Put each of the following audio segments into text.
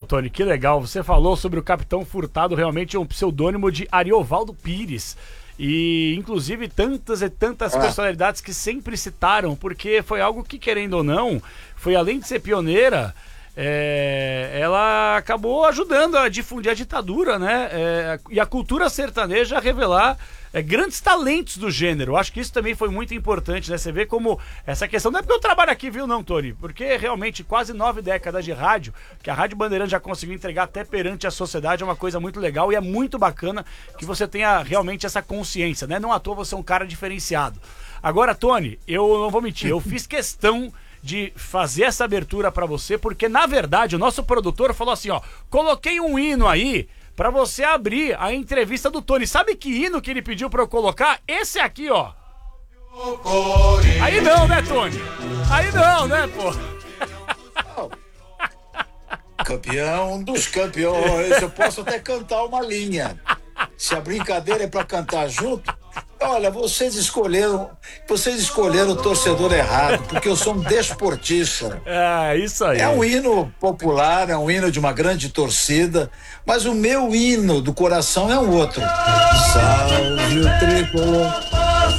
Tony, que legal. Você falou sobre o Capitão Furtado, realmente é um pseudônimo de Ariovaldo Pires. E, inclusive, tantas e tantas personalidades que sempre citaram, porque foi algo que, querendo ou não, foi além de ser pioneira, ela acabou ajudando a difundir a ditadura, né? E a cultura sertaneja a revelar grandes talentos do gênero. Eu acho que isso também foi muito importante, né? Você vê como essa questão, não é porque eu trabalho aqui, viu, não, Tony? Porque realmente quase 9 décadas de rádio, que a Rádio Bandeirantes já conseguiu entregar até perante a sociedade, é uma coisa muito legal e é muito bacana que você tenha realmente essa consciência, né? Não à toa você é um cara diferenciado. Agora, Tony, eu não vou mentir, eu fiz questão de fazer essa abertura pra você, porque na verdade o nosso produtor falou assim, ó, coloquei um hino aí pra você abrir a entrevista do Tony. Sabe que hino que ele pediu pra eu colocar? Esse aqui, ó. Aí não, né, Tony? Aí não, né, pô? Campeão dos campeões, eu posso até cantar uma linha. Se a brincadeira é pra cantar junto, olha, vocês escolheram o torcedor errado, porque eu sou um desportista. É, isso aí. É um hino popular, é um hino de uma grande torcida, mas o meu hino do coração é um outro. Salve o tricolor.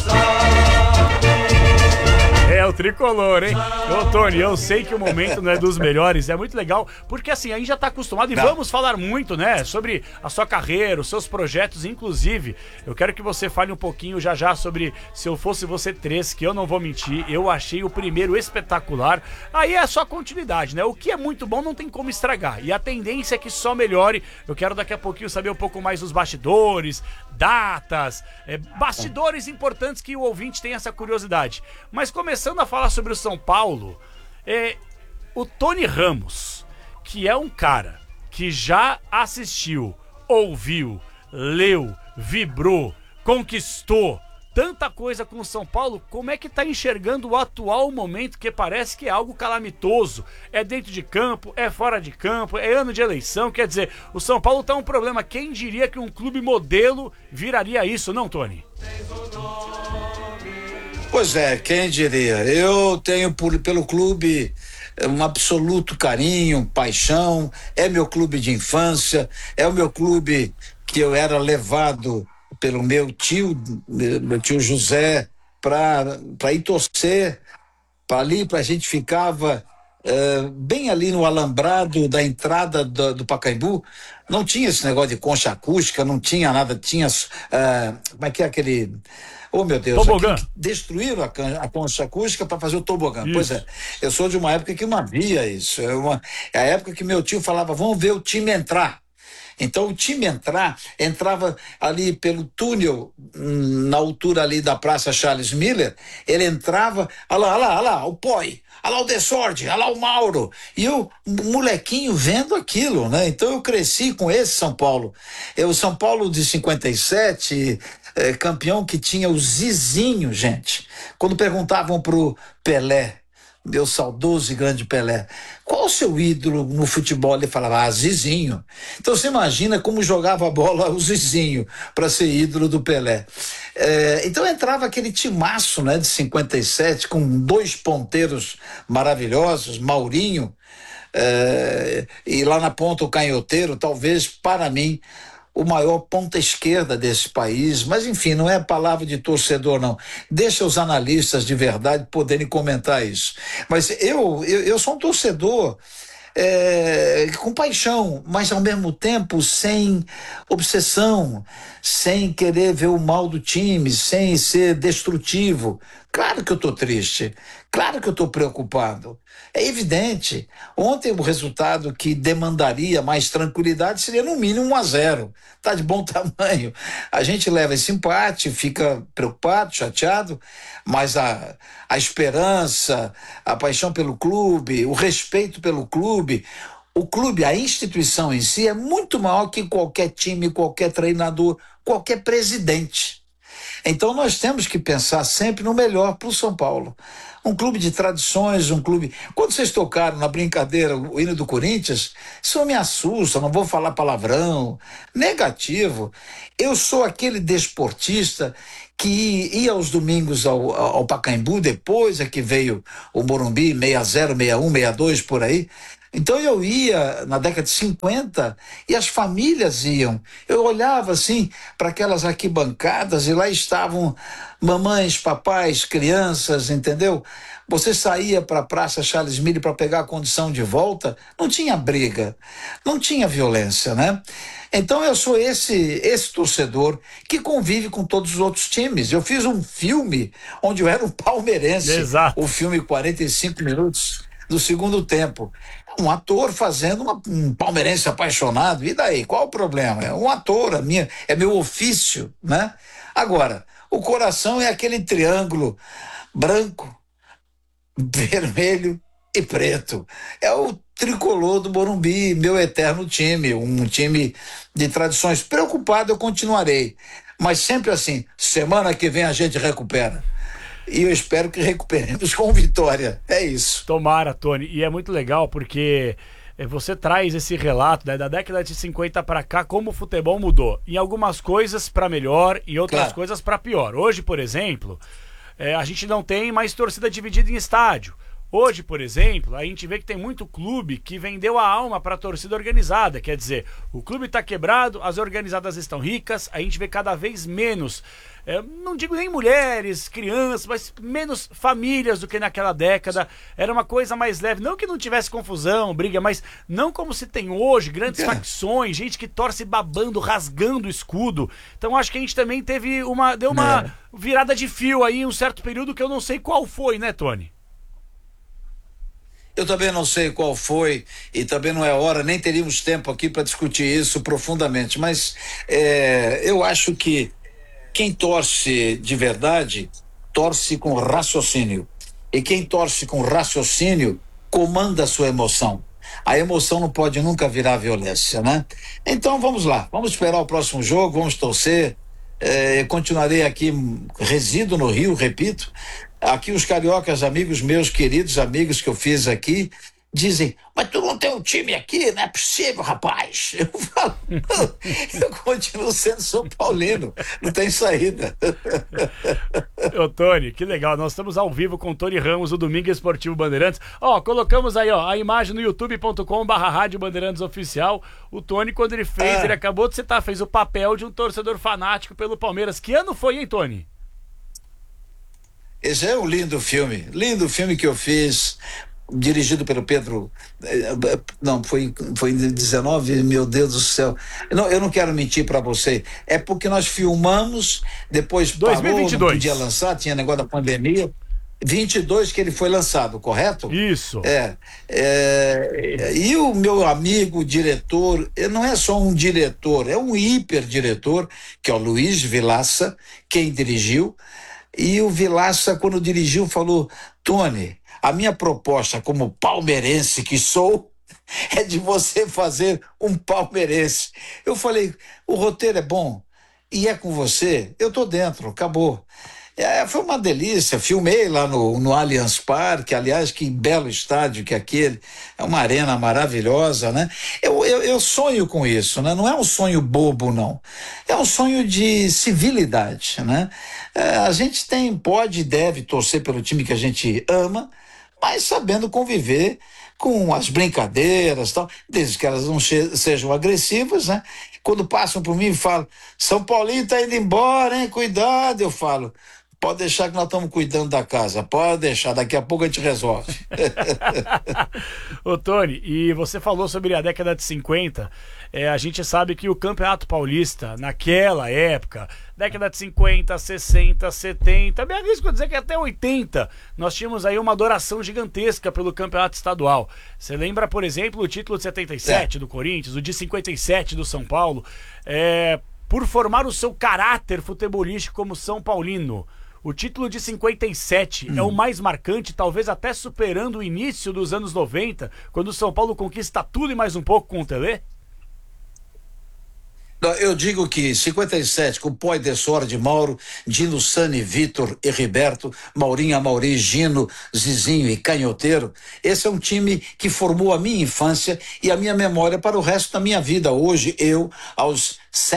É o tricolor, hein? Ô, Tony, eu sei que o momento não é dos melhores, é muito legal, porque assim, a gente já tá acostumado e vamos falar muito, né, sobre a sua carreira, os seus projetos, inclusive, eu quero que você fale um pouquinho já sobre Se Eu Fosse Você 3, que eu não vou mentir, eu achei o primeiro espetacular, aí é só continuidade, né, o que é muito bom não tem como estragar, e a tendência é que só melhore. Eu quero daqui a pouquinho saber um pouco mais dos bastidores, datas, bastidores importantes que o ouvinte tem essa curiosidade. Mas começando a falar sobre o São Paulo, o Tony Ramos, que é um cara que já assistiu, ouviu, leu, vibrou, conquistou tanta coisa com o São Paulo, como é que tá enxergando o atual momento, que parece que é algo calamitoso? É dentro de campo, é fora de campo, é ano de eleição, quer dizer, o São Paulo tá um problema. Quem diria que um clube modelo viraria isso, não, Tony? Pois é, quem diria? Eu tenho pelo clube um absoluto carinho, paixão, é meu clube de infância, é o meu clube que eu era levado pelo meu tio José, para ir torcer, a gente ficava bem ali no alambrado da entrada do Pacaembu. Não tinha esse negócio de concha acústica, não tinha nada, tinha, como é que é aquele... Oh, meu Deus, destruíram a concha acústica para fazer o tobogã. Isso. Pois é, eu sou de uma época que não havia isso. É a época que meu tio falava, vamos ver o time entrar. Então o time entrava ali pelo túnel, na altura ali da Praça Charles Miller, ele entrava, olha lá, o Poi, olha lá o Desorde, olha lá o Mauro, e eu, molequinho, vendo aquilo, né? Então eu cresci com esse São Paulo. O São Paulo de 57, campeão, que tinha o Zizinho, gente. Quando perguntavam pro Pelé, meu saudoso e grande Pelé, qual o seu ídolo no futebol? Ele falava, Zizinho. Então você imagina como jogava a bola o Zizinho para ser ídolo do Pelé. Então entrava aquele timaço, né, de 57, com 2 ponteiros maravilhosos, Maurinho, e lá na ponta o canhoteiro, talvez para mim o maior ponta esquerda desse país, mas enfim, não é palavra de torcedor, não. Deixa os analistas de verdade poderem comentar isso. Mas eu sou um torcedor com paixão, mas ao mesmo tempo sem obsessão, sem querer ver o mal do time, sem ser destrutivo. Claro que eu estou triste, claro que eu estou preocupado. É evidente. Ontem o resultado que demandaria mais tranquilidade seria no mínimo 1-0. Tá de bom tamanho. A gente leva esse empate, fica preocupado, chateado, mas a esperança, a paixão pelo clube, o respeito pelo clube, o clube, a instituição em si é muito maior que qualquer time, qualquer treinador, qualquer presidente. Então nós temos que pensar sempre no melhor para o São Paulo. Um clube de tradições, um clube... Quando vocês tocaram na brincadeira o hino do Corinthians, isso não me assusta, não vou falar palavrão, negativo. Eu sou aquele desportista que ia aos domingos ao Pacaembu, depois é que veio o Morumbi, 60, 61, 62, por aí. Então eu ia na década de 50 e as famílias iam. Eu olhava assim para aquelas arquibancadas e lá estavam mamães, papais, crianças, entendeu? Você saía para a Praça Charles Mille para pegar a condição de volta, não tinha briga, não tinha violência, né? Então eu sou esse torcedor que convive com todos os outros times. Eu fiz um filme onde eu era um palmeirense, o Exato. filme 45 minutos do segundo tempo. Um ator fazendo um palmeirense apaixonado, e daí? Qual o problema? É um ator, é meu ofício, né? Agora, o coração é aquele triângulo branco, vermelho e preto. É o tricolor do Morumbi, meu eterno time, um time de tradições. Preocupado eu continuarei, mas sempre assim, semana que vem a gente recupera. E eu espero que recuperemos com vitória. É isso. Tomara, Tony. E é muito legal porque você traz esse relato, né, da década de 50 para cá, como o futebol mudou. Em algumas coisas para melhor, em outras Claro. coisas para pior. Hoje, por exemplo, a gente não tem mais torcida dividida em estádio. Hoje, por exemplo, a gente vê que tem muito clube que vendeu a alma para a torcida organizada. Quer dizer, o clube está quebrado, as organizadas estão ricas, a gente vê cada vez menos, não digo nem mulheres, crianças, mas menos famílias do que naquela década. Era uma coisa mais leve. Não que não tivesse confusão, briga, mas não como se tem hoje, grandes facções, gente que torce babando, rasgando o escudo. Então acho que a gente também deu uma virada de fio aí, um certo período que eu não sei qual foi, né, Tony? Eu também não sei qual foi e também não é hora, nem teríamos tempo aqui para discutir isso profundamente, mas eu acho que quem torce de verdade, torce com raciocínio. E quem torce com raciocínio, comanda a sua emoção. A emoção não pode nunca virar violência, né? Então vamos lá, vamos esperar o próximo jogo, vamos torcer. Continuarei aqui, resido no Rio, repito. Aqui os cariocas, amigos meus, queridos amigos que eu fiz aqui, dizem, mas tu não tem um time aqui? Não é possível, rapaz. Eu falo, eu continuo sendo São Paulino, não tem saída. Ô, Tony, que legal. Nós estamos ao vivo com o Tony Ramos, o Domingo Esportivo Bandeirantes. Ó, colocamos aí, ó, a imagem no youtube.com/Rádio Bandeirantes Oficial. O Tony, quando ele fez, ele acabou de citar, fez o papel de um torcedor fanático pelo Palmeiras. Que ano foi, hein, Tony? Esse é um lindo filme que eu fiz, dirigido pelo Pedro, não, foi em 19, meu Deus do céu, eu não quero mentir para você, é porque nós filmamos, depois parou, 2022. não podia lançar, tinha negócio da pandemia, 22 que ele foi lançado, correto? Isso. E o meu amigo diretor, ele não é só um diretor, é um hiperdiretor, que é o Luiz Vilaça, quem dirigiu. E o Vilaça, quando dirigiu, falou, Tony, a minha proposta como palmeirense que sou é de você fazer um palmeirense. Eu falei, o roteiro é bom e é com você, eu tô dentro, acabou. Foi uma delícia, filmei lá no Allianz Parque, aliás, que belo estádio que é aquele, é uma arena maravilhosa, né? Eu sonho com isso, né? Não é um sonho bobo, não, é um sonho de civilidade, né? A gente pode e deve torcer pelo time que a gente ama, mas sabendo conviver com as brincadeiras, tal, desde que elas não sejam agressivas, né? Quando passam por mim e falam, São Paulinho tá indo embora, hein? Cuidado, eu falo, pode deixar que nós estamos cuidando da casa, pode deixar, daqui a pouco a gente resolve. Ô, Tony, e você falou sobre a década de 50, a gente sabe que o Campeonato Paulista, naquela época, década de 50, 60, 70, me arrisco a dizer que até 80, nós tínhamos aí uma adoração gigantesca pelo Campeonato Estadual. Você lembra, por exemplo, o título de 77 do Corinthians, o de 57 do São Paulo, por formar o seu caráter futebolístico como São Paulino. O título de 57 é o mais marcante, talvez até superando o início dos anos 90, quando o São Paulo conquista tudo e mais um pouco com o Tele? Não, eu digo que 57, com Poi de Sordi, Mauro, Dino, Sani, Vitor e Riberto, Maurinho, Amauri, Gino, Zizinho e Canhoteiro, esse é um time que formou a minha infância e a minha memória para o resto da minha vida. Hoje, eu, aos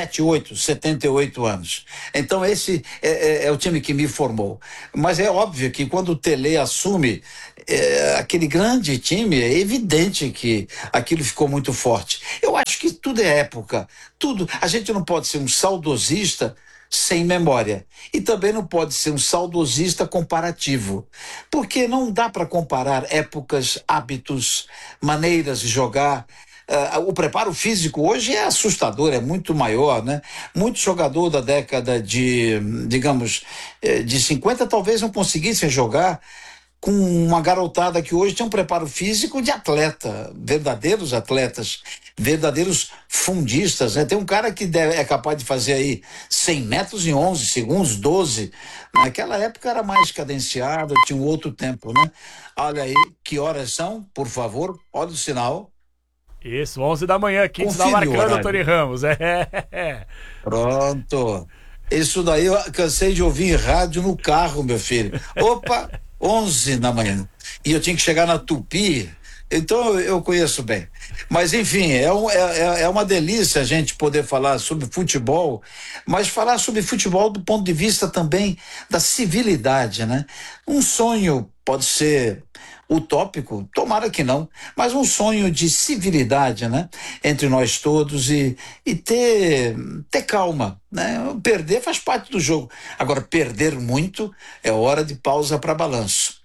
78 anos. Então, esse é o time que me formou. Mas é óbvio que quando o Tele assume aquele grande time, é evidente que aquilo ficou muito forte. Eu acho que tudo é época, tudo. A gente não pode ser um saudosista sem memória e também não pode ser um saudosista comparativo, porque não dá para comparar épocas, hábitos, maneiras de jogar. O preparo físico hoje é assustador, é muito maior, né? Muito jogador da década de, digamos, de 50 talvez não conseguissem jogar com uma garotada que hoje tem um preparo físico de atleta, verdadeiros atletas, verdadeiros fundistas, né? Tem um cara que é capaz de fazer aí 100 metros em 11 segundos, 12. Naquela época era mais cadenciado, tinha um outro tempo, né? Olha aí, que horas são, por favor, olha o sinal. Isso, 11 da manhã, aqui está Confirme o marcando o horário. Tony Ramos. É. Pronto. Isso daí eu cansei de ouvir em rádio no carro, meu filho. Opa, 11 da manhã. E eu tinha que chegar na Tupi, então eu conheço bem. Mas, enfim, é uma delícia a gente poder falar sobre futebol, mas falar sobre futebol do ponto de vista também da civilidade, né? Um sonho pode ser utópico, tomara que não, mas um sonho de civilidade, né? Entre nós todos e ter calma, né? Perder faz parte do jogo. Agora, perder muito é hora de pausa para balanço.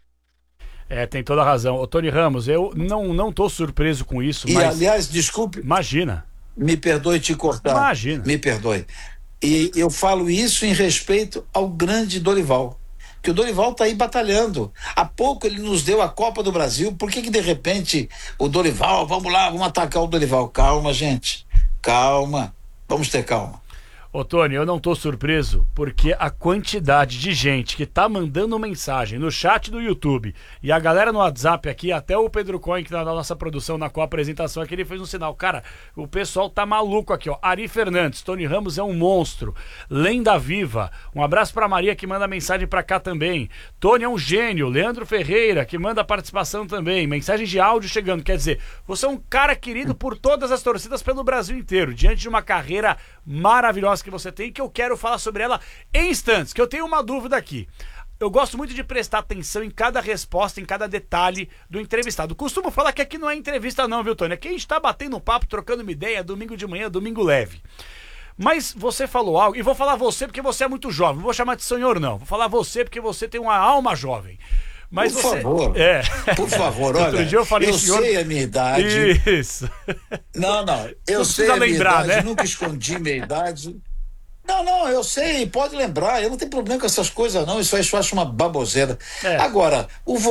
Tem toda a razão. Ô, Tony Ramos, eu não tô surpreso com isso, E, mas... aliás, desculpe, Imagina. me perdoe te cortar. Imagina. Me perdoe. E eu falo isso em respeito ao grande Dorival, que o Dorival está aí batalhando. Há pouco ele nos deu a Copa do Brasil, por que de repente o Dorival, vamos lá, vamos atacar o Dorival? Calma, gente, calma, vamos ter calma. Ô, Tony, eu não tô surpreso porque a quantidade de gente que tá mandando mensagem no chat do YouTube e a galera no WhatsApp aqui, até o Pedro Cohen, que tá na nossa produção, na co-apresentação aqui, ele fez um sinal. Cara, o pessoal tá maluco aqui, ó. Ari Fernandes, Tony Ramos é um monstro. Lenda Viva, um abraço pra Maria, que manda mensagem pra cá também. Tony é um gênio. Leandro Ferreira, que manda participação também. Mensagem de áudio chegando. Quer dizer, você é um cara querido por todas as torcidas pelo Brasil inteiro, diante de uma carreira maravilhosa que você tem, que eu quero falar sobre ela em instantes, que eu tenho uma dúvida aqui. Eu gosto muito de prestar atenção em cada resposta, em cada detalhe do entrevistado. Costumo falar que aqui não é entrevista não, viu, Tony? Aqui a gente tá batendo um papo, trocando uma ideia, domingo de manhã, domingo leve. Mas você falou algo, e vou falar você porque você é muito jovem, não vou chamar de senhor não, vou falar você porque você tem uma alma jovem. Mas por você... favor, por favor, olha, outro dia eu falei, senhor... sei a minha idade. Isso. Não, eu não sei a minha lembrar, idade, né? Nunca escondi minha idade. Não, eu sei, pode lembrar, eu não tenho problema com essas coisas não, isso aí eu acho uma baboseira. Agora,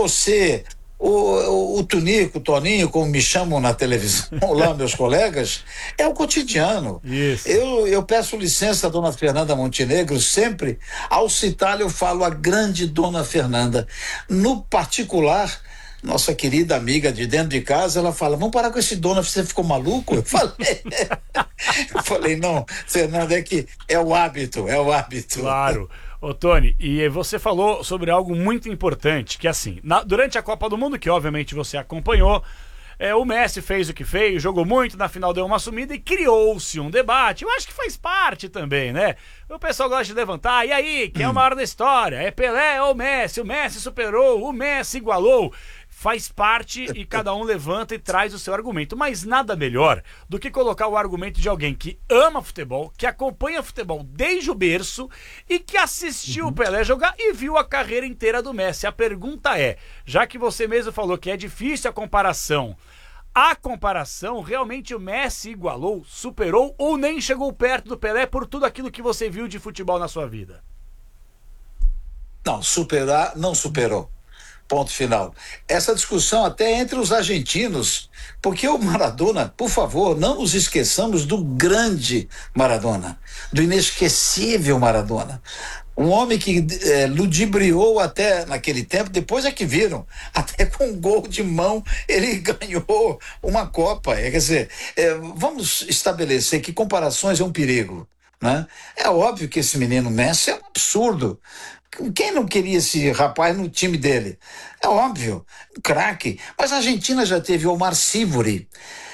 o Tunico, o Toninho, como me chamam na televisão lá, meus colegas, é o cotidiano. Isso. Eu peço licença à dona Fernanda Montenegro, sempre, ao citá-la eu falo a grande dona Fernanda. No particular, nossa querida amiga de dentro de casa, ela fala, vamos parar com esse dona, você ficou maluco? Eu falei, não, Fernanda, é que é o hábito. Claro. Ô, Tony, e você falou sobre algo muito importante, que assim, durante a Copa do Mundo, que obviamente você acompanhou, o Messi fez o que fez, jogou muito, na final deu uma sumida e criou-se um debate. Eu acho que faz parte também, né? O pessoal gosta de levantar, e aí, quem é o maior da história? É Pelé ou Messi? O Messi superou, o Messi igualou. Faz parte e cada um levanta e traz o seu argumento. Mas nada melhor do que colocar o argumento de alguém que ama futebol, que acompanha futebol desde o berço e que assistiu o Pelé jogar e viu a carreira inteira do Messi. A pergunta é, já que você mesmo falou que é difícil a comparação, realmente o Messi igualou, superou ou nem chegou perto do Pelé por tudo aquilo que você viu de futebol na sua vida? Não, superar, não superou. Ponto final. Essa discussão até entre os argentinos, porque o Maradona, por favor, não nos esqueçamos do grande Maradona, do inesquecível Maradona. Um homem que ludibriou até naquele tempo, depois é que viram, até com um gol de mão ele ganhou uma Copa. Quer dizer, vamos estabelecer que comparações é um perigo, né? É óbvio que esse menino Messi é um absurdo. Quem não queria esse rapaz no time dele? É óbvio, um craque. Mas a Argentina já teve Omar Sívori,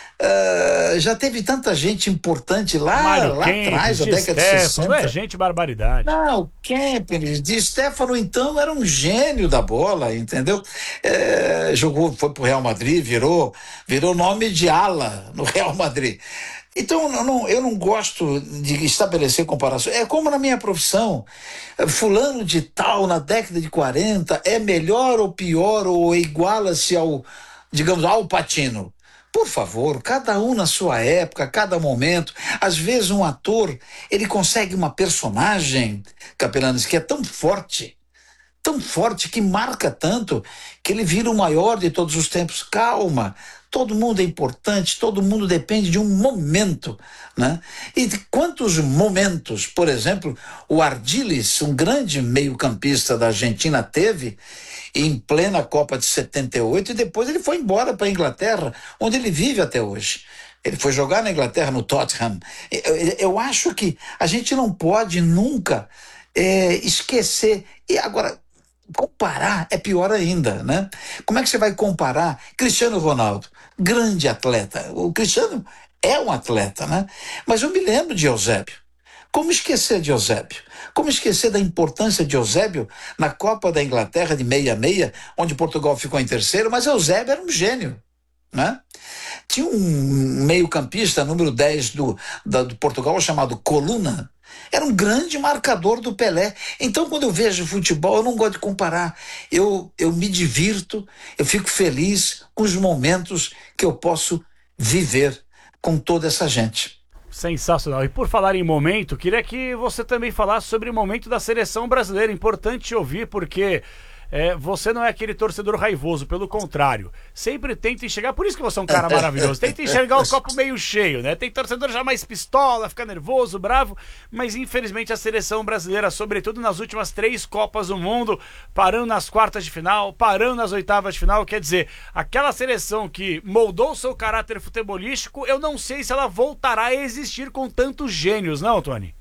já teve tanta gente importante lá atrás, na década de 60. Não é gente, barbaridade. Não, o Kempner, Di Stéfano, então, era um gênio da bola, entendeu? Foi pro Real Madrid, virou nome de ala no Real Madrid. Então, eu não gosto de estabelecer comparações. É como na minha profissão. Fulano de tal, na década de 40, é melhor ou pior, ou iguala-se ao, digamos, ao Pacino. Por favor, cada um na sua época, cada momento. Às vezes um ator, ele consegue uma personagem, Capelanes, que é tão forte que marca tanto, que ele vira o maior de todos os tempos. Calma, todo mundo é importante, todo mundo depende de um momento, né? E de quantos momentos, por exemplo, o Ardiles, um grande meio-campista da Argentina, teve em plena Copa de 78, e depois ele foi embora para a Inglaterra, onde ele vive até hoje. Ele foi jogar na Inglaterra, no Tottenham. Eu acho que a gente não pode nunca esquecer. E agora, comparar é pior ainda, né? Como é que você vai comparar Cristiano Ronaldo, grande atleta? O Cristiano é um atleta, né? Mas eu me lembro de Eusébio. Como esquecer de Eusébio? Como esquecer da importância de Eusébio na Copa da Inglaterra de 66, onde Portugal ficou em terceiro, mas Eusébio era um gênio, né? Tinha um meio-campista, número 10 do Portugal, chamado Coluna. Era um grande marcador do Pelé. Então, quando eu vejo futebol, eu não gosto de comparar. Eu me divirto, eu fico feliz com os momentos que eu posso viver com toda essa gente. Sensacional. E por falar em momento, queria que você também falasse sobre o momento da seleção brasileira. Importante te ouvir, porque você não é aquele torcedor raivoso, pelo contrário. Sempre tenta enxergar, por isso que você é um cara maravilhoso, tenta enxergar o copo meio cheio, né? Tem torcedor já mais pistola, fica nervoso, bravo, mas infelizmente a seleção brasileira, sobretudo nas últimas 3 Copas do Mundo, parando nas quartas de final, parando nas oitavas de final, quer dizer, aquela seleção que moldou seu caráter futebolístico, eu não sei se ela voltará a existir com tantos gênios, não, Tony?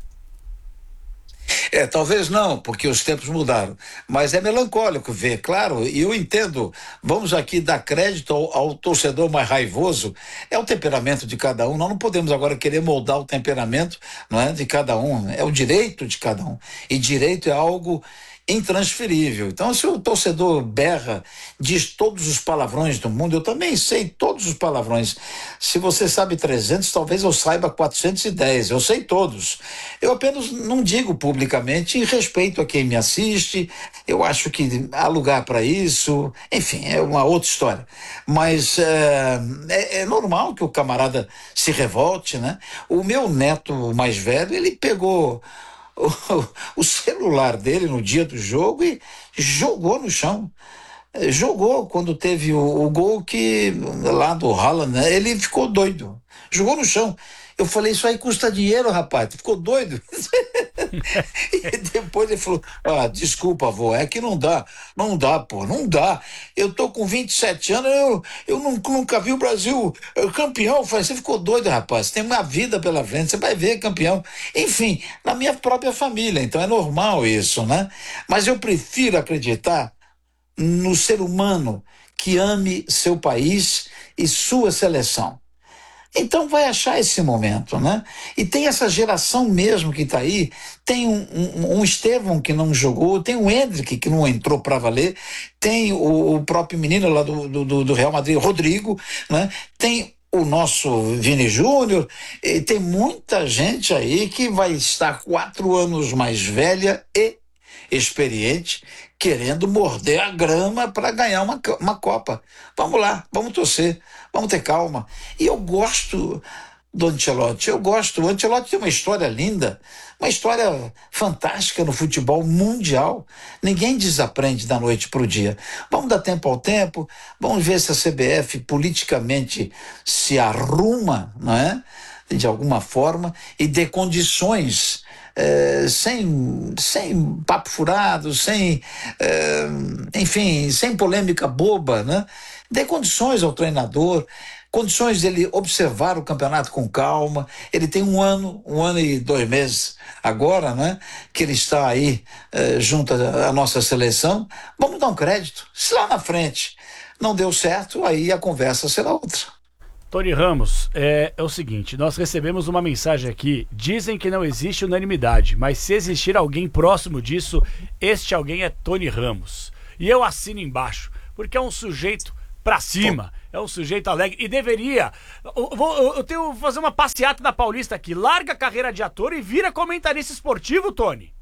Talvez não, porque os tempos mudaram. Mas é melancólico ver, claro, e eu entendo. Vamos aqui dar crédito ao torcedor mais raivoso. É o temperamento de cada um. Nós não podemos agora querer moldar o temperamento, não é, de cada um. É o direito de cada um. E direito é algo intransferível. Então, se o torcedor berra, diz todos os palavrões do mundo, eu também sei todos os palavrões. Se você sabe 300, talvez eu saiba 410, eu sei todos. Eu apenas não digo publicamente em respeito a quem me assiste, eu acho que há lugar para isso, enfim, é uma outra história. Mas é normal que o camarada se revolte, né? O meu neto mais velho, ele pegou o celular dele no dia do jogo e jogou no chão. Jogou quando teve o gol lá do Haaland, né? Ele ficou doido, jogou no chão. Eu falei, isso aí custa dinheiro, rapaz, tu ficou doido? E depois ele falou, desculpa, avô, é que não dá, pô, não dá. Eu tô com 27 anos, eu nunca vi o Brasil campeão. Eu falei, você ficou doido, rapaz, você tem uma vida pela frente, você vai ver campeão. Enfim, na minha própria família, então é normal isso, né? Mas eu prefiro acreditar no ser humano que ame seu país e sua seleção. Então vai achar esse momento, né? E tem essa geração mesmo que está aí, tem um Estevão que não jogou, tem o Endrick que não entrou para valer, tem o próprio menino lá do Real Madrid, Rodrigo, né? Tem o nosso Vini Júnior, e tem muita gente aí que vai estar 4 anos mais velha e experiente, querendo morder a grama para ganhar uma Copa. Vamos lá, vamos torcer, vamos ter calma. E eu gosto do Ancelotti. Eu gosto. O Ancelotti tem uma história linda, uma história fantástica no futebol mundial. Ninguém desaprende da noite para o dia. Vamos dar tempo ao tempo, vamos ver se a CBF politicamente se arruma, não é? De alguma forma, e dê condições, sem papo furado, enfim, sem polêmica boba, né? Dê condições ao treinador, condições dele observar o campeonato com calma. Ele tem um ano e 2 meses agora, né? Que ele está aí junto à nossa seleção. Vamos dar um crédito. Se lá na frente não deu certo, aí a conversa será outra. Tony Ramos, é o seguinte, nós recebemos uma mensagem aqui, dizem que não existe unanimidade, mas se existir alguém próximo disso, este alguém é Tony Ramos. E eu assino embaixo, porque é um sujeito pra cima, é um sujeito alegre, e deveria, eu tenho que fazer uma passeata na Paulista aqui, larga a carreira de ator e vira comentarista esportivo, Tony.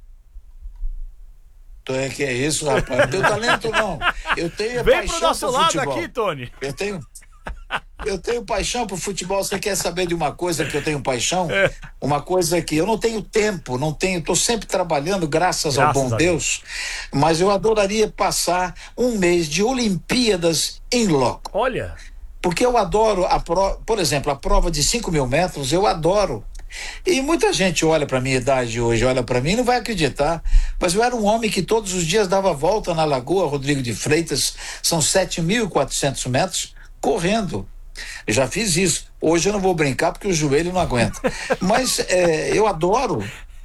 Que é isso, rapaz, não tenho talento não, eu tenho Vem paixão pro nosso lado futebol. aqui, Tony. Eu tenho paixão por futebol. Você quer saber de uma coisa que eu tenho paixão? Uma coisa que eu não tenho tempo, estou sempre trabalhando, graças ao bom Deus, mas eu adoraria passar um mês de Olimpíadas em loco. Olha. Porque eu adoro, por exemplo, a prova de 5.000 metros, eu adoro. E muita gente olha para minha idade hoje, olha para mim e não vai acreditar, mas eu era um homem que todos os dias dava volta na Lagoa Rodrigo de Freitas, são 7.400 metros, correndo. Eu já fiz isso. Hoje eu não vou brincar porque o joelho não aguenta. Mas eu adoro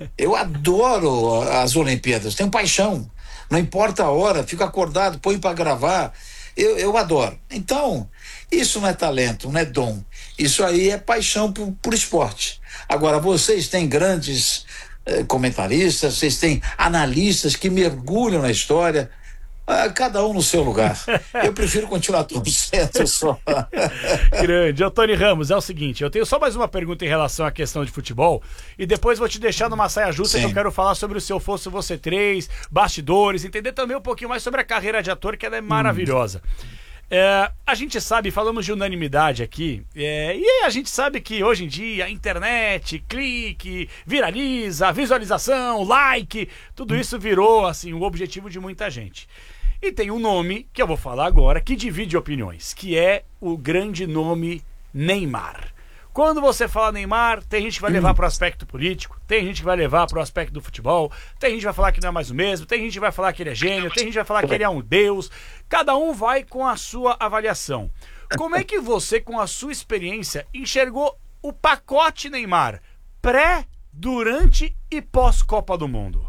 as Olimpíadas. Tenho paixão. Não importa a hora, fico acordado, põe para gravar. Eu adoro. Então, isso não é talento, não é dom. Isso aí é paixão por esporte. Agora, vocês têm grandes comentaristas, vocês têm analistas que mergulham na história. Cada um no seu lugar. Eu prefiro continuar torcendo só. Grande. Ô, Tony Ramos, é o seguinte, eu tenho só mais uma pergunta em relação à questão de futebol e depois vou te deixar numa saia justa. Sim. Que eu quero falar sobre o Se Eu Fosse Você 3, bastidores, entender também um pouquinho mais sobre a carreira de ator, que ela é maravilhosa. A gente sabe, falamos de unanimidade aqui, e a gente sabe que hoje em dia a internet, clique, viraliza, visualização, like, tudo isso virou assim o objetivo de muita gente. E tem um nome que eu vou falar agora que divide opiniões, que é o grande nome Neymar. Quando você fala Neymar, tem gente que vai levar para o aspecto político, tem gente que vai levar para o aspecto do futebol, tem gente que vai falar que não é mais o mesmo, tem gente que vai falar que ele é gênio, tem gente que vai falar que ele é um deus. Cada um vai com a sua avaliação. Como é que você, com a sua experiência, enxergou o pacote Neymar pré, durante e pós-Copa do Mundo?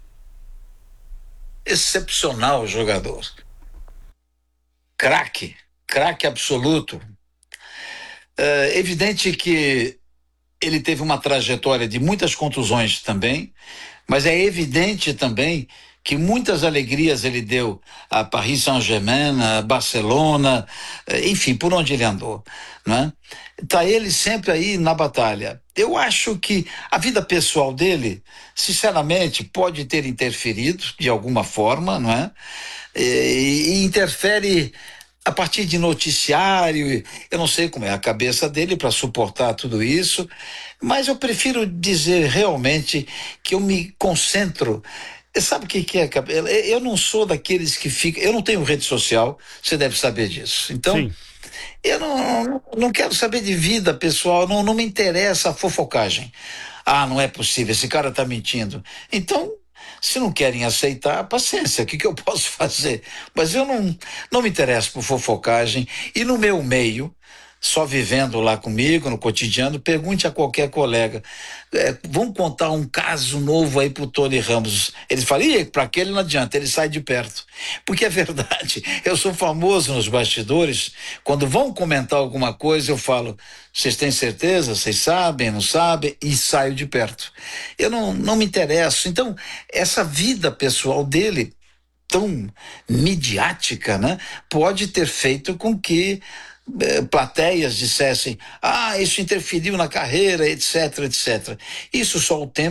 Excepcional jogador. Craque absoluto. Evidente que ele teve uma trajetória de muitas contusões também, mas é evidente também que muitas alegrias ele deu a Paris Saint-Germain, a Barcelona, enfim, por onde ele andou, né? Tá ele sempre aí na batalha. Eu acho que a vida pessoal dele, sinceramente, pode ter interferido de alguma forma, não é? E interfere a partir de noticiário. Eu não sei como é a cabeça dele para suportar tudo isso, mas eu prefiro dizer realmente que eu me concentro. Sabe o que é? Eu não sou daqueles que ficam. Eu não tenho rede social, você deve saber disso. Então, sim. Eu não quero saber de vida pessoal, não me interessa a fofocagem. Não é possível, esse cara está mentindo. Então, se não querem aceitar, paciência, o que eu posso fazer? Mas eu não me interesso por fofocagem, e no meu meio, só vivendo lá comigo, no cotidiano, pergunte a qualquer colega, vamos contar um caso novo aí pro Tony Ramos. Eles falam, para aquele não adianta, ele sai de perto. Porque é verdade, eu sou famoso nos bastidores, quando vão comentar alguma coisa, eu falo, vocês têm certeza? Vocês sabem, não sabem? E saio de perto. Eu não me interesso. Então, essa vida pessoal dele, tão midiática, né, pode ter feito com que plateias dissessem, isso interferiu na carreira, etc, etc. Isso só o tempo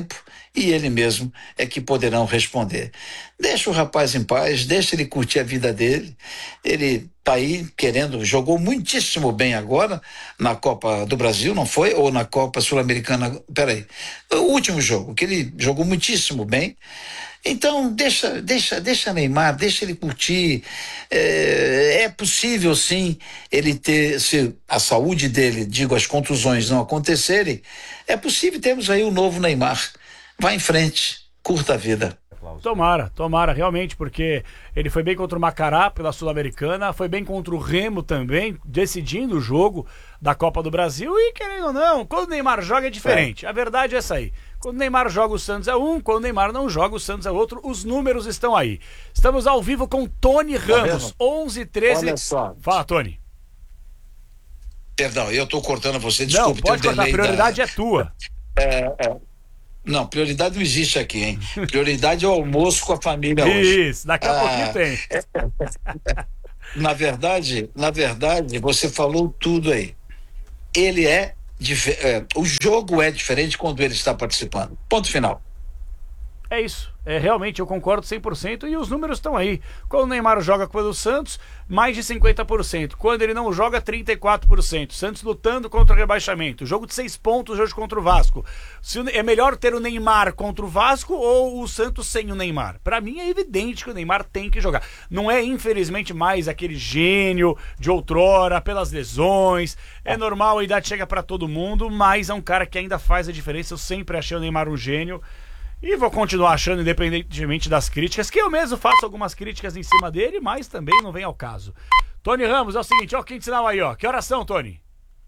e ele mesmo é que poderão responder. Deixa o rapaz em paz, deixa ele curtir a vida dele. Ele está aí querendo, jogou muitíssimo bem agora na Copa do Brasil, não foi? Ou na Copa Sul-Americana? Peraí. O último jogo, que ele jogou muitíssimo bem. Então, deixa Neymar, deixa ele curtir. É possível, sim, ele ter, se a saúde dele, digo, as contusões não acontecerem, é possível termos aí o novo Neymar. Vá em frente, curta a vida. Tomara, realmente, porque ele foi bem contra o Macará pela Sul-Americana, foi bem contra o Remo também, decidindo o jogo da Copa do Brasil e, querendo ou não, quando o Neymar joga é diferente. A verdade é essa aí. Quando o Neymar joga, o Santos é um, quando o Neymar não joga, o Santos é outro. Os números estão aí. Estamos ao vivo com Tony Ramos, 11:13. Olha só. Fala, Tony. Perdão, eu estou cortando você, desculpe. Não, pode cortar, a prioridade é tua. Não, prioridade não existe aqui, hein? Prioridade é o almoço com a família hoje. Isso, daqui a pouquinho tem. Na verdade, você falou tudo aí. Ele o jogo é diferente quando ele está participando. Ponto final. É isso. Realmente eu concordo 100% e os números estão aí. Quando o Neymar joga pelo Santos, mais de 50%. Quando ele não joga, 34%. Santos lutando contra o rebaixamento. Jogo de 6 pontos hoje contra o Vasco. É melhor ter o Neymar contra o Vasco ou o Santos sem o Neymar? Pra mim é evidente que o Neymar tem que jogar. Não é, infelizmente, mais aquele gênio de outrora, pelas lesões. É normal, a idade chega pra todo mundo, mas é um cara que ainda faz a diferença. Eu sempre achei o Neymar um gênio. E vou continuar achando, independentemente das críticas, que eu mesmo faço algumas críticas em cima dele, mas também não vem ao caso. Tony Ramos, é o seguinte, ó, quem sinal aí, ó. Que horas são, Tony?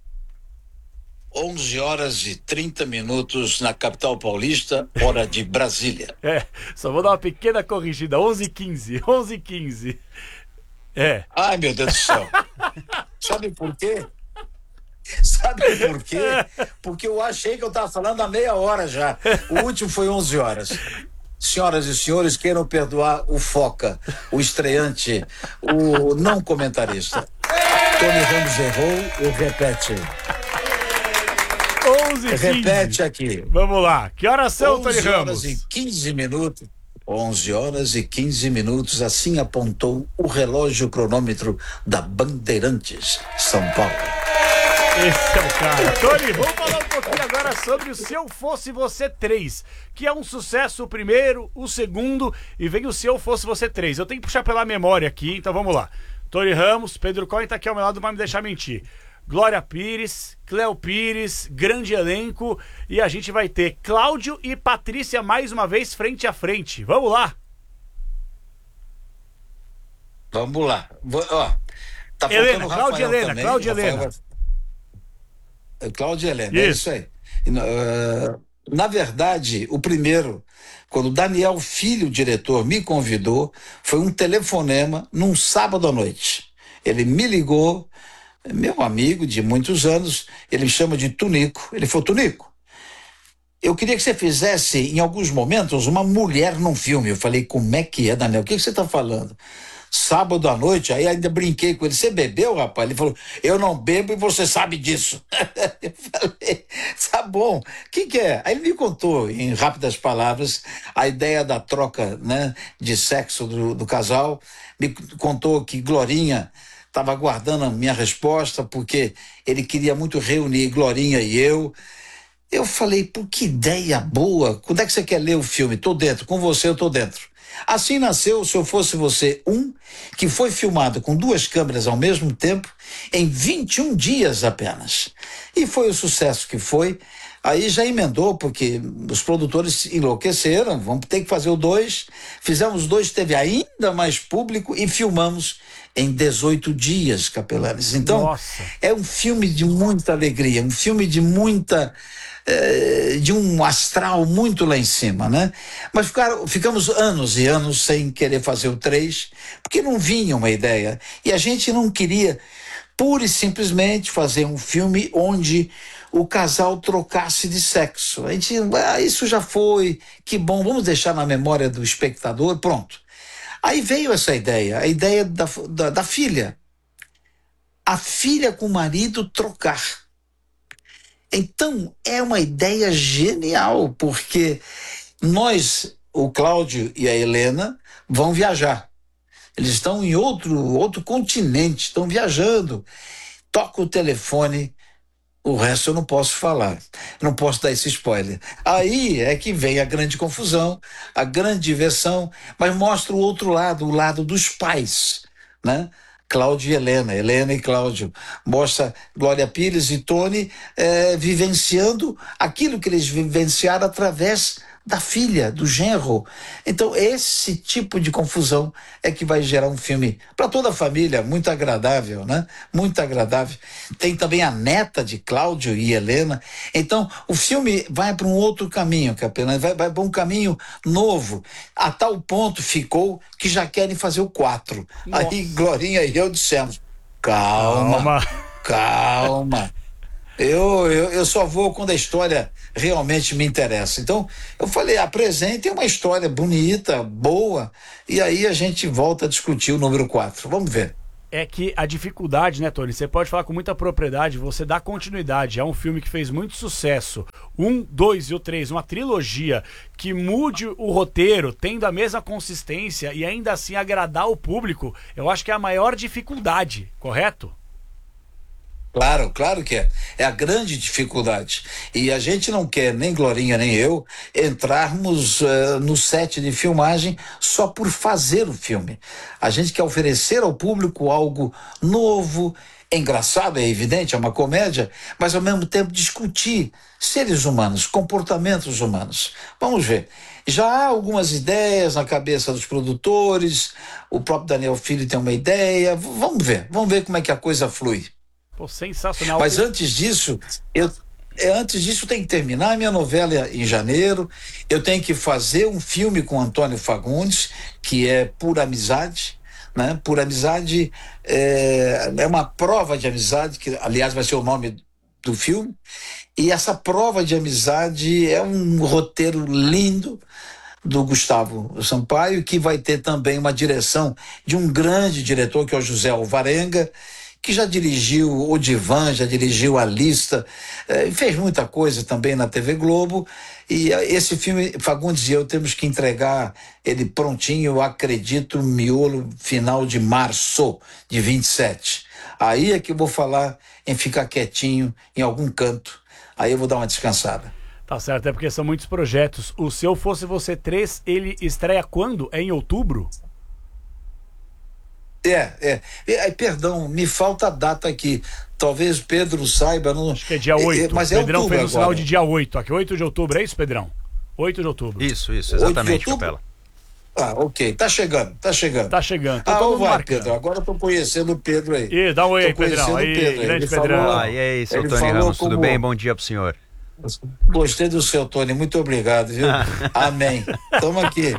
11h30 na capital paulista, hora de Brasília. Só vou dar uma pequena corrigida, 11h15. Ai, meu Deus do céu. Sabe por quê? Sabe por quê? Porque eu achei que eu estava falando há meia hora já. O último foi 11 horas. Senhoras e senhores, queiram perdoar o Foca, o estreante, o não comentarista. Tony Ramos errou e repete. 11h15. Repete aqui. Vamos lá. Que horas são, Tony Ramos? 11 horas e 15 minutos. Assim apontou o relógio cronômetro da Bandeirantes, São Paulo. Esse é o cara. Tony, vamos falar um pouquinho agora sobre o Se Eu Fosse Você 3, que é um sucesso o primeiro, o segundo, e vem o Se Eu Fosse Você 3. Eu tenho que puxar pela memória aqui, então vamos lá. Tony Ramos, Pedro Cohen tá aqui ao meu lado, não vai me deixar mentir. Glória Pires, Cléo Pires, grande elenco, e a gente vai ter Cláudio e Patrícia mais uma vez frente a frente. Vamos lá. Vamos lá. Ó, tá Helena, Cláudia Helena, Cláudia Helena. Cláudia Helena, é isso aí. Na verdade, o primeiro, quando o Daniel Filho, o diretor, me convidou, foi um telefonema num sábado à noite. Ele me ligou, meu amigo de muitos anos, ele me chama de Tunico. Ele falou, Tunico, eu queria que você fizesse, em alguns momentos, uma mulher num filme. Eu falei, como é que é, Daniel? O que você está falando? Sábado à noite, aí ainda brinquei com ele. Você bebeu, rapaz? Ele falou, eu não bebo e você sabe disso. Eu falei, tá bom. O que é? Aí ele me contou, em rápidas palavras, a ideia da troca, né, de sexo do casal. Me contou que Glorinha estava aguardando a minha resposta, porque ele queria muito reunir Glorinha e eu. Eu falei, pô, que ideia boa. Quando é que você quer ler o filme? Tô dentro. Com você eu tô dentro. Assim nasceu Se Eu Fosse Você 1, que foi filmado com 2 câmeras ao mesmo tempo, em 21 dias apenas. E foi o sucesso que foi. Aí já emendou, porque os produtores enlouqueceram, vamos ter que fazer o 2. Fizemos 2, teve ainda mais público e filmamos em 18 dias, Capelanes. Então, nossa, é um filme de muita alegria, um filme de de um astral muito lá em cima, né? Mas ficamos anos e anos sem querer fazer o 3, porque não vinha uma ideia. E a gente não queria, pura e simplesmente, fazer um filme onde o casal trocasse de sexo. A gente, isso já foi, que bom, vamos deixar na memória do espectador, pronto. Aí veio essa ideia, a ideia da filha. A filha com o marido trocar. Então, é uma ideia genial, porque o Cláudio e a Helena, vão viajar. Eles estão em outro continente, estão viajando. Toca o telefone, o resto eu não posso falar, não posso dar esse spoiler. Aí é que vem a grande confusão, a grande diversão, mas mostra o outro lado, o lado dos pais, né? Cláudio e Helena, Helena e Cláudio. Mostra Glória Pires e Tony vivenciando aquilo que eles vivenciaram através da filha, do genro. Então, esse tipo de confusão é que vai gerar um filme para toda a família, muito agradável, né? Muito agradável. Tem também a neta de Cláudio e Helena. Então, o filme vai para um outro caminho, Capelã, vai para um caminho novo. A tal ponto ficou que já querem fazer o 4. Nossa. Aí, Glorinha e eu dissemos, calma. Eu só vou quando a história realmente me interessa. Então, eu falei, apresentem uma história bonita, boa, e aí a gente volta a discutir o número 4. Vamos ver. É que a dificuldade, né, Tony? Você pode falar com muita propriedade, você dá continuidade. É um filme que fez muito sucesso. 1, 2 e o 3, uma trilogia que mude o roteiro, tendo a mesma consistência e ainda assim agradar o público, eu acho que é a maior dificuldade, correto? Claro que é. É a grande dificuldade. E a gente não quer, nem Glorinha nem eu, entrarmos no set de filmagem só por fazer o filme. A gente quer oferecer ao público algo novo, engraçado, é evidente, é uma comédia, mas ao mesmo tempo discutir seres humanos, comportamentos humanos. Vamos ver. Já há algumas ideias na cabeça dos produtores, o próprio Daniel Filho tem uma ideia. Vamos ver como é que a coisa flui. Pô, sensacional. Mas antes disso, tem que terminar a minha novela em janeiro, eu tenho que fazer um filme com Antônio Fagundes, que é Por Amizade, né? Por Amizade é uma prova de amizade, que aliás vai ser o nome do filme, e essa prova de amizade é um roteiro lindo do Gustavo Sampaio, que vai ter também uma direção de um grande diretor, que é o José Alvarenga, que já dirigiu O Divã, já dirigiu A Lista, fez muita coisa também na TV Globo, e esse filme, Fagundes e eu, temos que entregar ele prontinho, eu acredito, miolo final de março de 27. Aí é que eu vou falar em ficar quietinho em algum canto, aí eu vou dar uma descansada. Tá certo, é porque são muitos projetos. O Se Eu Fosse Você 3, ele estreia quando? É em outubro? Perdão, me falta a data aqui. Talvez Pedro saiba. Não... Acho que é dia 8. Mas o Pedrão fez o sinal agora. de dia 8. Aqui, 8 de outubro, é isso, Pedrão? 8 de outubro. Isso, exatamente, Capela. Ok, tá chegando. Tá chegando. Vai, Pedro, agora eu tô conhecendo o Pedro aí. E dá um oi aí, Pedrão. Aí, grande Pedrão. E aí, seu Tony Ramos, tudo bem? Bom dia pro senhor. Gostei do seu, Tony, muito obrigado, viu? Amém. Tamo aqui.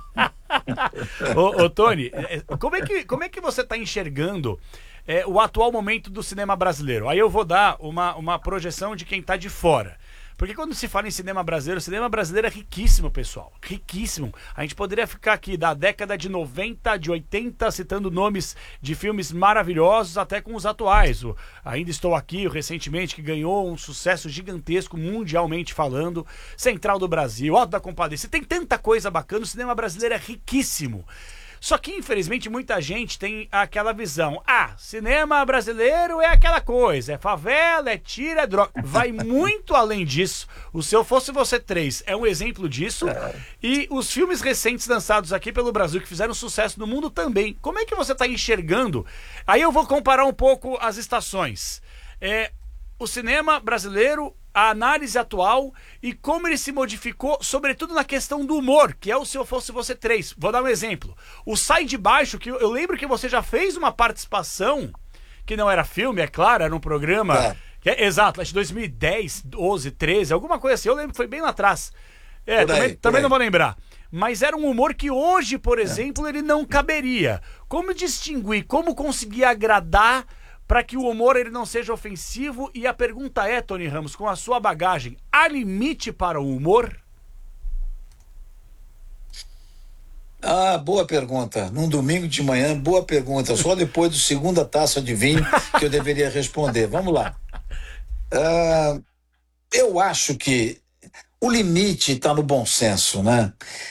Ô Tony, como é que você está enxergando o atual momento do cinema brasileiro? Aí eu vou dar uma projeção de quem está de fora. Porque quando se fala em cinema brasileiro, o cinema brasileiro é riquíssimo, pessoal. Riquíssimo. A gente poderia ficar aqui da década de 90, de 80, citando nomes de filmes maravilhosos, até com os atuais. O Ainda Estou Aqui, recentemente, que ganhou um sucesso gigantesco, mundialmente falando. Central do Brasil, Auto da Compadecida. Tem tanta coisa bacana, o cinema brasileiro é riquíssimo. Só que, infelizmente, muita gente tem aquela visão. Cinema brasileiro é aquela coisa. É favela, é tiro, é droga. Vai muito além disso. O Se Eu Fosse Você 3 é um exemplo disso. E os filmes recentes lançados aqui pelo Brasil, que fizeram sucesso no mundo também. Como é que você está enxergando? Aí eu vou comparar um pouco as estações. O cinema brasileiro, a análise atual e como ele se modificou, sobretudo na questão do humor, que é o Se Eu Fosse Você 3. Vou dar um exemplo. O Sai de Baixo, que eu lembro que você já fez uma participação, que não era filme, é claro, era um programa... exato, acho que 2010, 12, 13, alguma coisa assim. Eu lembro que foi bem lá atrás. Também não vou lembrar. Mas era um humor que hoje, por exemplo, ele não caberia. Como distinguir, como conseguir agradar para que o humor ele não seja ofensivo? E a pergunta é, Tony Ramos, com a sua bagagem, há limite para o humor? Boa pergunta. Num domingo de manhã, boa pergunta. Só depois do segunda taça de vinho que eu deveria responder. Vamos lá. Eu acho que o limite está no bom senso, né?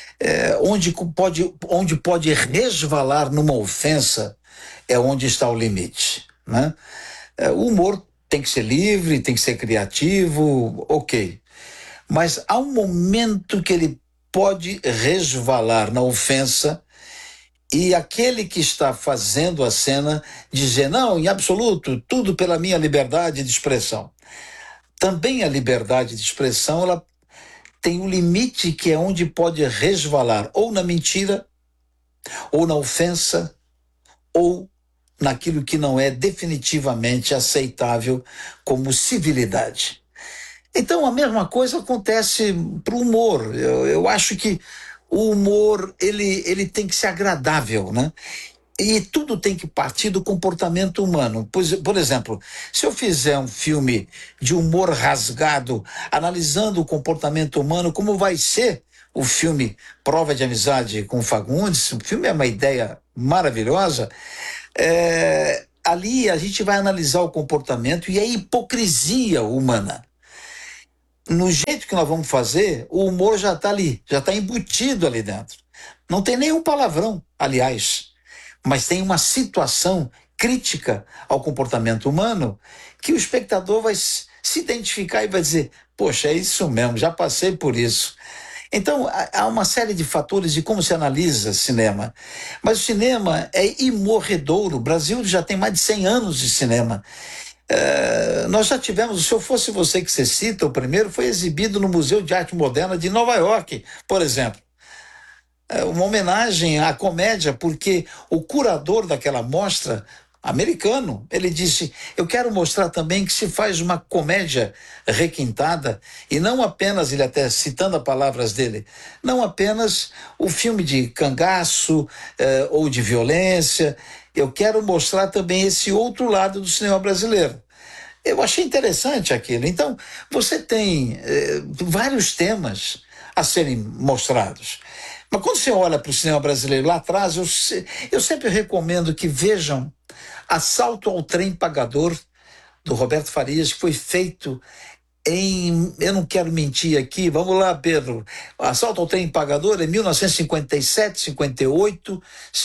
Onde pode resvalar numa ofensa é onde está o limite, né? O humor tem que ser livre, tem que ser criativo, ok. Mas há um momento que ele pode resvalar na ofensa e aquele que está fazendo a cena dizer, não, em absoluto, tudo pela minha liberdade de expressão. Também a liberdade de expressão, ela tem um limite que é onde pode resvalar ou na mentira, ou na ofensa, ou naquilo que não é definitivamente aceitável como civilidade. Então, a mesma coisa acontece para o humor. Eu acho que o humor, ele tem que ser agradável, né? E tudo tem que partir do comportamento humano. Por exemplo, se eu fizer um filme de humor rasgado, analisando o comportamento humano, como vai ser o filme Prova de Amizade com Fagundes, o filme é uma ideia maravilhosa, ali a gente vai analisar o comportamento e a hipocrisia humana. No jeito que nós vamos fazer, o humor já está ali, já está embutido ali dentro. Não tem nenhum palavrão, aliás, mas tem uma situação crítica ao comportamento humano que o espectador vai se identificar e vai dizer, poxa, é isso mesmo, já passei por isso. Então, há uma série de fatores de como se analisa cinema. Mas o cinema é imorredouro. O Brasil já tem mais de 100 anos de cinema. Nós já tivemos, se eu fosse você que você cita, o primeiro foi exibido no Museu de Arte Moderna de Nova York, por exemplo. Uma homenagem à comédia, porque o curador daquela mostra, americano, ele disse, eu quero mostrar também que se faz uma comédia requintada, e não apenas, ele até citando as palavras dele, não apenas o filme de cangaço ou de violência, eu quero mostrar também esse outro lado do cinema brasileiro. Eu achei interessante aquilo. Então, você tem vários temas a serem mostrados. Mas quando você olha para o cinema brasileiro lá atrás, eu sempre recomendo que vejam Assalto ao Trem Pagador, do Roberto Farias, que foi feito eu não quero mentir aqui, vamos lá, Pedro. Assalto ao Trem Pagador é 1957, 58,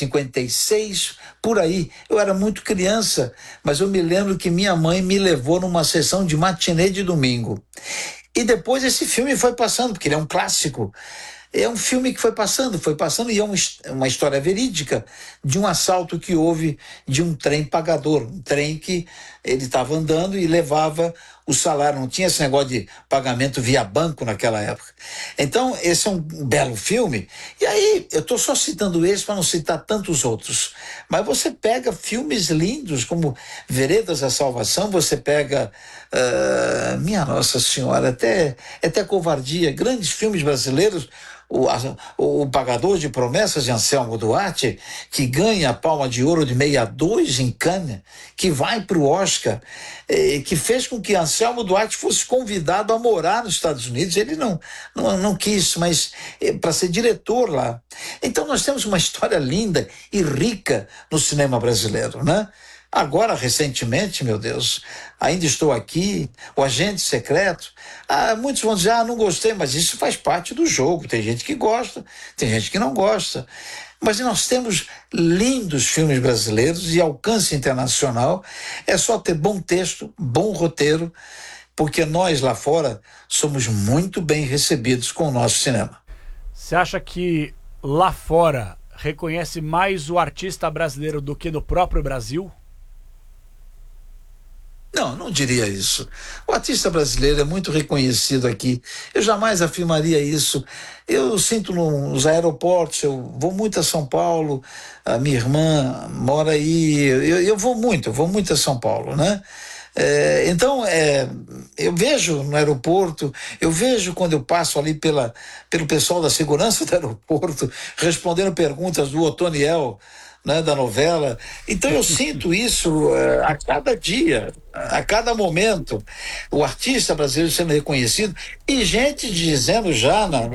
56, por aí. Eu era muito criança, mas eu me lembro que minha mãe me levou numa sessão de matinê de domingo. E depois esse filme foi passando, porque ele é um clássico. É um filme que foi passando, e é uma história verídica de um assalto que houve de um trem pagador, um trem que ele estava andando e levava o salário, não tinha esse negócio de pagamento via banco naquela época. Então, esse é um belo filme, e aí eu estou só citando esse para não citar tantos outros, mas você pega filmes lindos como Veredas da Salvação, você pega, minha Nossa Senhora, até Covardia, grandes filmes brasileiros, o Pagador de Promessas de Anselmo Duarte, que ganha a Palma de Ouro de 62 em Cannes, que vai para o Oscar, que fez com que Anselmo Duarte fosse convidado a morar nos Estados Unidos. Ele não quis, mas para ser diretor lá. Então nós temos uma história linda e rica no cinema brasileiro, né? Agora, recentemente, meu Deus, Ainda Estou Aqui, O Agente Secreto. Muitos vão dizer, não gostei, mas isso faz parte do jogo. Tem gente que gosta, tem gente que não gosta. Mas nós temos lindos filmes brasileiros de alcance internacional. É só ter bom texto, bom roteiro, porque nós lá fora somos muito bem recebidos com o nosso cinema. Você acha que lá fora reconhece mais o artista brasileiro do que no próprio Brasil? Não diria isso. O artista brasileiro é muito reconhecido aqui. Eu jamais afirmaria isso. Eu sinto nos aeroportos, eu vou muito a São Paulo, a minha irmã mora aí, eu vou muito a São Paulo, né? Então, eu vejo no aeroporto, eu vejo quando eu passo ali pelo pessoal da segurança do aeroporto, respondendo perguntas do Otoniel, né, da novela. Então eu sinto isso a cada dia, a cada momento, o artista brasileiro sendo reconhecido e gente dizendo já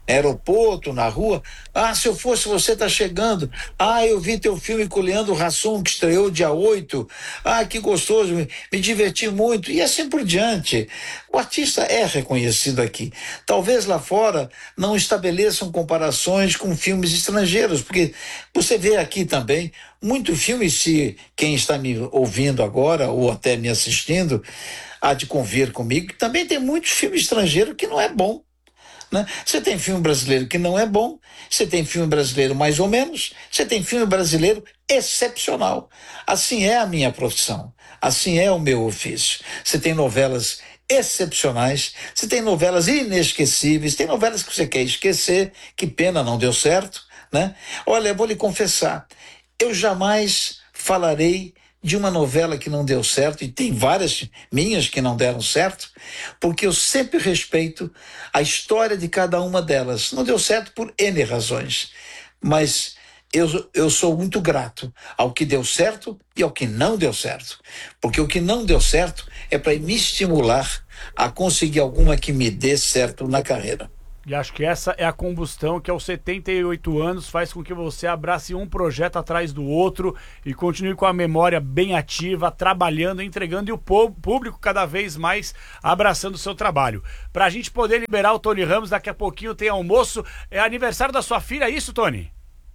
aeroporto, na rua. Ah, se eu fosse você, tá chegando. Ah, eu vi teu filme com o Leandro Hassum, que estreou dia 8. Ah, que gostoso, me diverti muito. E assim por diante. O artista é reconhecido aqui. Talvez lá fora não estabeleçam comparações com filmes estrangeiros, porque você vê aqui também muito filme, se quem está me ouvindo agora ou até me assistindo há de convir comigo, que também tem muito filme estrangeiro que não é bom. Né? Você tem filme brasileiro que não é bom, você tem filme brasileiro mais ou menos, você tem filme brasileiro excepcional. Assim é a minha profissão, assim é o meu ofício. Você tem novelas excepcionais, você tem novelas inesquecíveis, tem novelas que você quer esquecer, que pena não deu certo, né? Olha, eu vou lhe confessar, eu jamais falarei de uma novela que não deu certo, e tem várias minhas que não deram certo, porque eu sempre respeito a história de cada uma delas. Não deu certo por N razões, mas eu sou muito grato ao que deu certo e ao que não deu certo, porque o que não deu certo é para me estimular a conseguir alguma que me dê certo na carreira. E acho que essa é a combustão que aos 78 anos faz com que você abrace um projeto atrás do outro e continue com a memória bem ativa, trabalhando, entregando, e o público cada vez mais abraçando o seu trabalho. Pra gente poder liberar o Tony Ramos, daqui a pouquinho tem almoço. É aniversário da sua filha, é isso, Tony?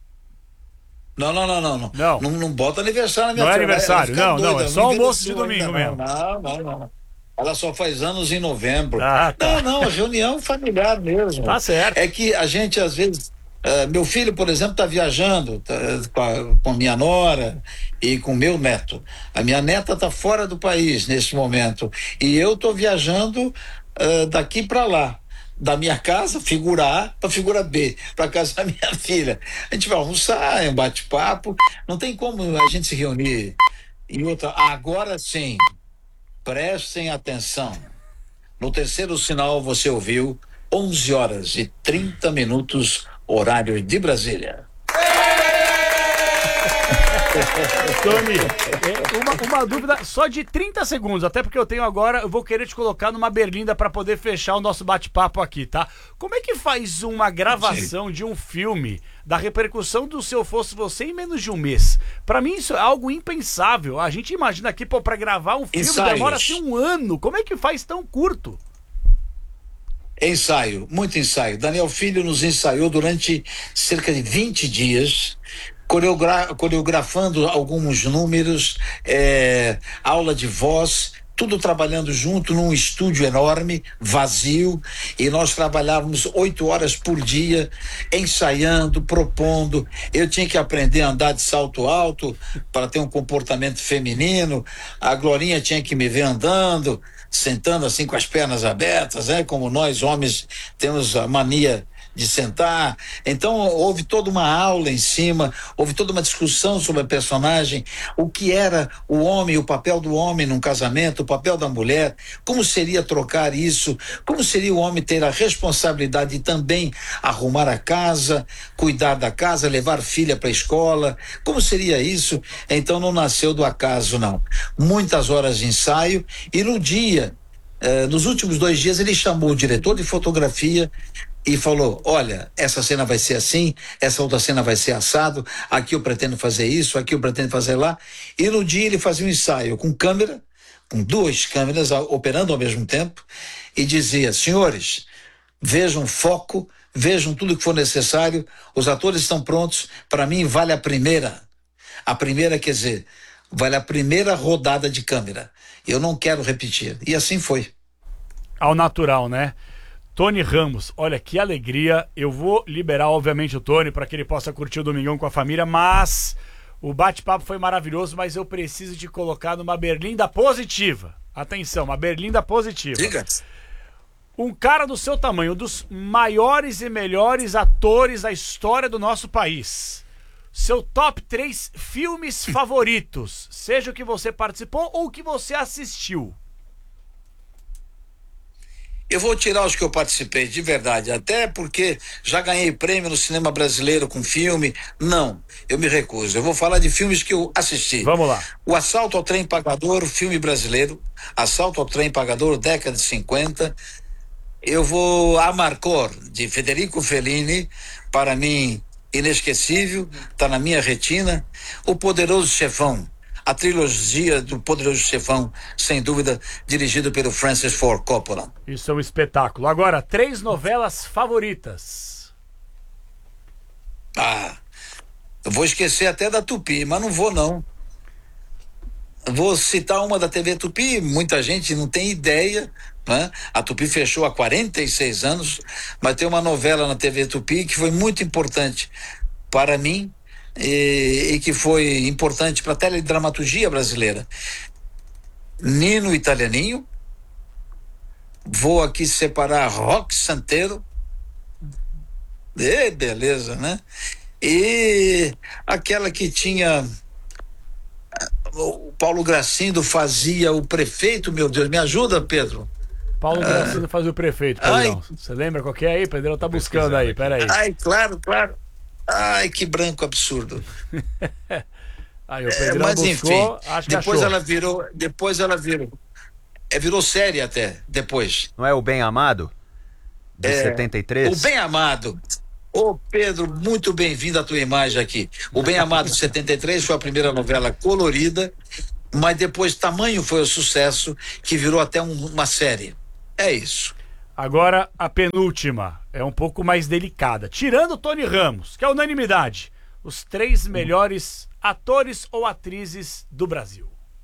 Não. Não bota aniversário na minha filha. Não é aniversário, não. É só almoço de domingo mesmo. Não. Ela só faz anos em novembro. Ah, tá. Não, reunião familiar mesmo. Tá certo. É que a gente, às vezes, meu filho, por exemplo, está viajando com a minha nora e com o meu neto. A minha neta está fora do país nesse momento. E eu estou viajando daqui para lá. Da minha casa, figura A, para figura B, para casa da minha filha. A gente vai almoçar, é um bate-papo. Não tem como a gente se reunir. E outra, agora sim. Prestem atenção. No terceiro sinal você ouviu 11h30, horário de Brasília. Tony, uma dúvida só de 30 segundos, até porque eu vou querer te colocar numa berlinda para poder fechar o nosso bate-papo aqui, tá? Como é que faz uma gravação de um filme da repercussão do Se Eu Fosse Você em menos de um mês? Pra mim isso é algo impensável. A gente imagina aqui, pra gravar um filme demora-se um ano. Como é que faz tão curto? Ensaio, muito ensaio. Daniel Filho nos ensaiou durante cerca de 20 dias, coreografando alguns números, aula de voz, tudo trabalhando junto num estúdio enorme, vazio, e nós trabalhávamos 8 horas por dia, ensaiando, propondo. Eu tinha que aprender a andar de salto alto para ter um comportamento feminino, a Glorinha tinha que me ver andando, sentando assim com as pernas abertas, como nós homens temos a mania de sentar. Então houve toda uma aula em cima, houve toda uma discussão sobre a personagem, o que era o homem, o papel do homem num casamento, o papel da mulher, como seria trocar isso, como seria o homem ter a responsabilidade de também arrumar a casa, cuidar da casa, levar filha para a escola, como seria isso? Então não nasceu do acaso, não. Muitas horas de ensaio, e no dia, nos últimos 2 dias, ele chamou o diretor de fotografia e falou: olha, essa cena vai ser assim, essa outra cena vai ser assado, aqui eu pretendo fazer isso, aqui eu pretendo fazer lá. E no dia ele fazia um ensaio com câmera, com 2 câmeras operando ao mesmo tempo, e dizia: senhores, vejam foco, vejam tudo que for necessário, os atores estão prontos, para mim vale a primeira. A primeira, quer dizer, vale a primeira rodada de câmera. Eu não quero repetir. E assim foi. Ao natural, né? Tony Ramos, olha que alegria. Eu vou liberar, obviamente, o Tony para que ele possa curtir o domingão com a família, mas o bate-papo foi maravilhoso, mas eu preciso te colocar numa berlinda positiva. Atenção, uma berlinda positiva. Diga. Um cara do seu tamanho, um dos maiores e melhores atores da história do nosso país. Seu top 3 filmes favoritos, seja o que você participou ou o que você assistiu. Eu vou tirar os que eu participei, de verdade, até porque já ganhei prêmio no cinema brasileiro com filme. Não, eu me recuso. Eu vou falar de filmes que eu assisti. Vamos lá. O Assalto ao Trem Pagador, filme brasileiro. Assalto ao Trem Pagador, década de 50. Eu vou Amarcord, de Federico Fellini, para mim, inesquecível, está na minha retina. O Poderoso Chefão, a trilogia do Poderoso Chefão, sem dúvida, dirigido pelo Francis Ford Coppola. Isso é um espetáculo. Agora, 3 novelas favoritas. Eu vou esquecer até da Tupi, mas não vou não. Vou citar uma da TV Tupi, muita gente não tem ideia, né? A Tupi fechou há 46 anos, mas tem uma novela na TV Tupi que foi muito importante para mim e que foi importante para a teledramaturgia brasileira. Nino Italianinho, vou aqui separar Roque Santeiro, beleza, né? E aquela que tinha... O Paulo Gracindo fazia o prefeito, meu Deus, me ajuda, Pedro. Paulo Gracindo fazia o prefeito, Pedrão. Você lembra qual que é aí? Pedrão tá buscando aí, peraí. Ai, claro. Ai, que branco absurdo. Aí o Pedrão mas buscou, enfim, acho que depois achou. ela virou. Virou série até, depois. Não é o Bem Amado? De 73? O Bem Amado. Ô Pedro, muito bem-vindo à tua imagem aqui. O Bem Amado de 73 foi a primeira novela colorida, mas depois tamanho foi o sucesso que virou até uma série. É isso. Agora a penúltima é um pouco mais delicada. Tirando Tony Ramos, que é unanimidade, os 3 melhores atores ou atrizes do Brasil.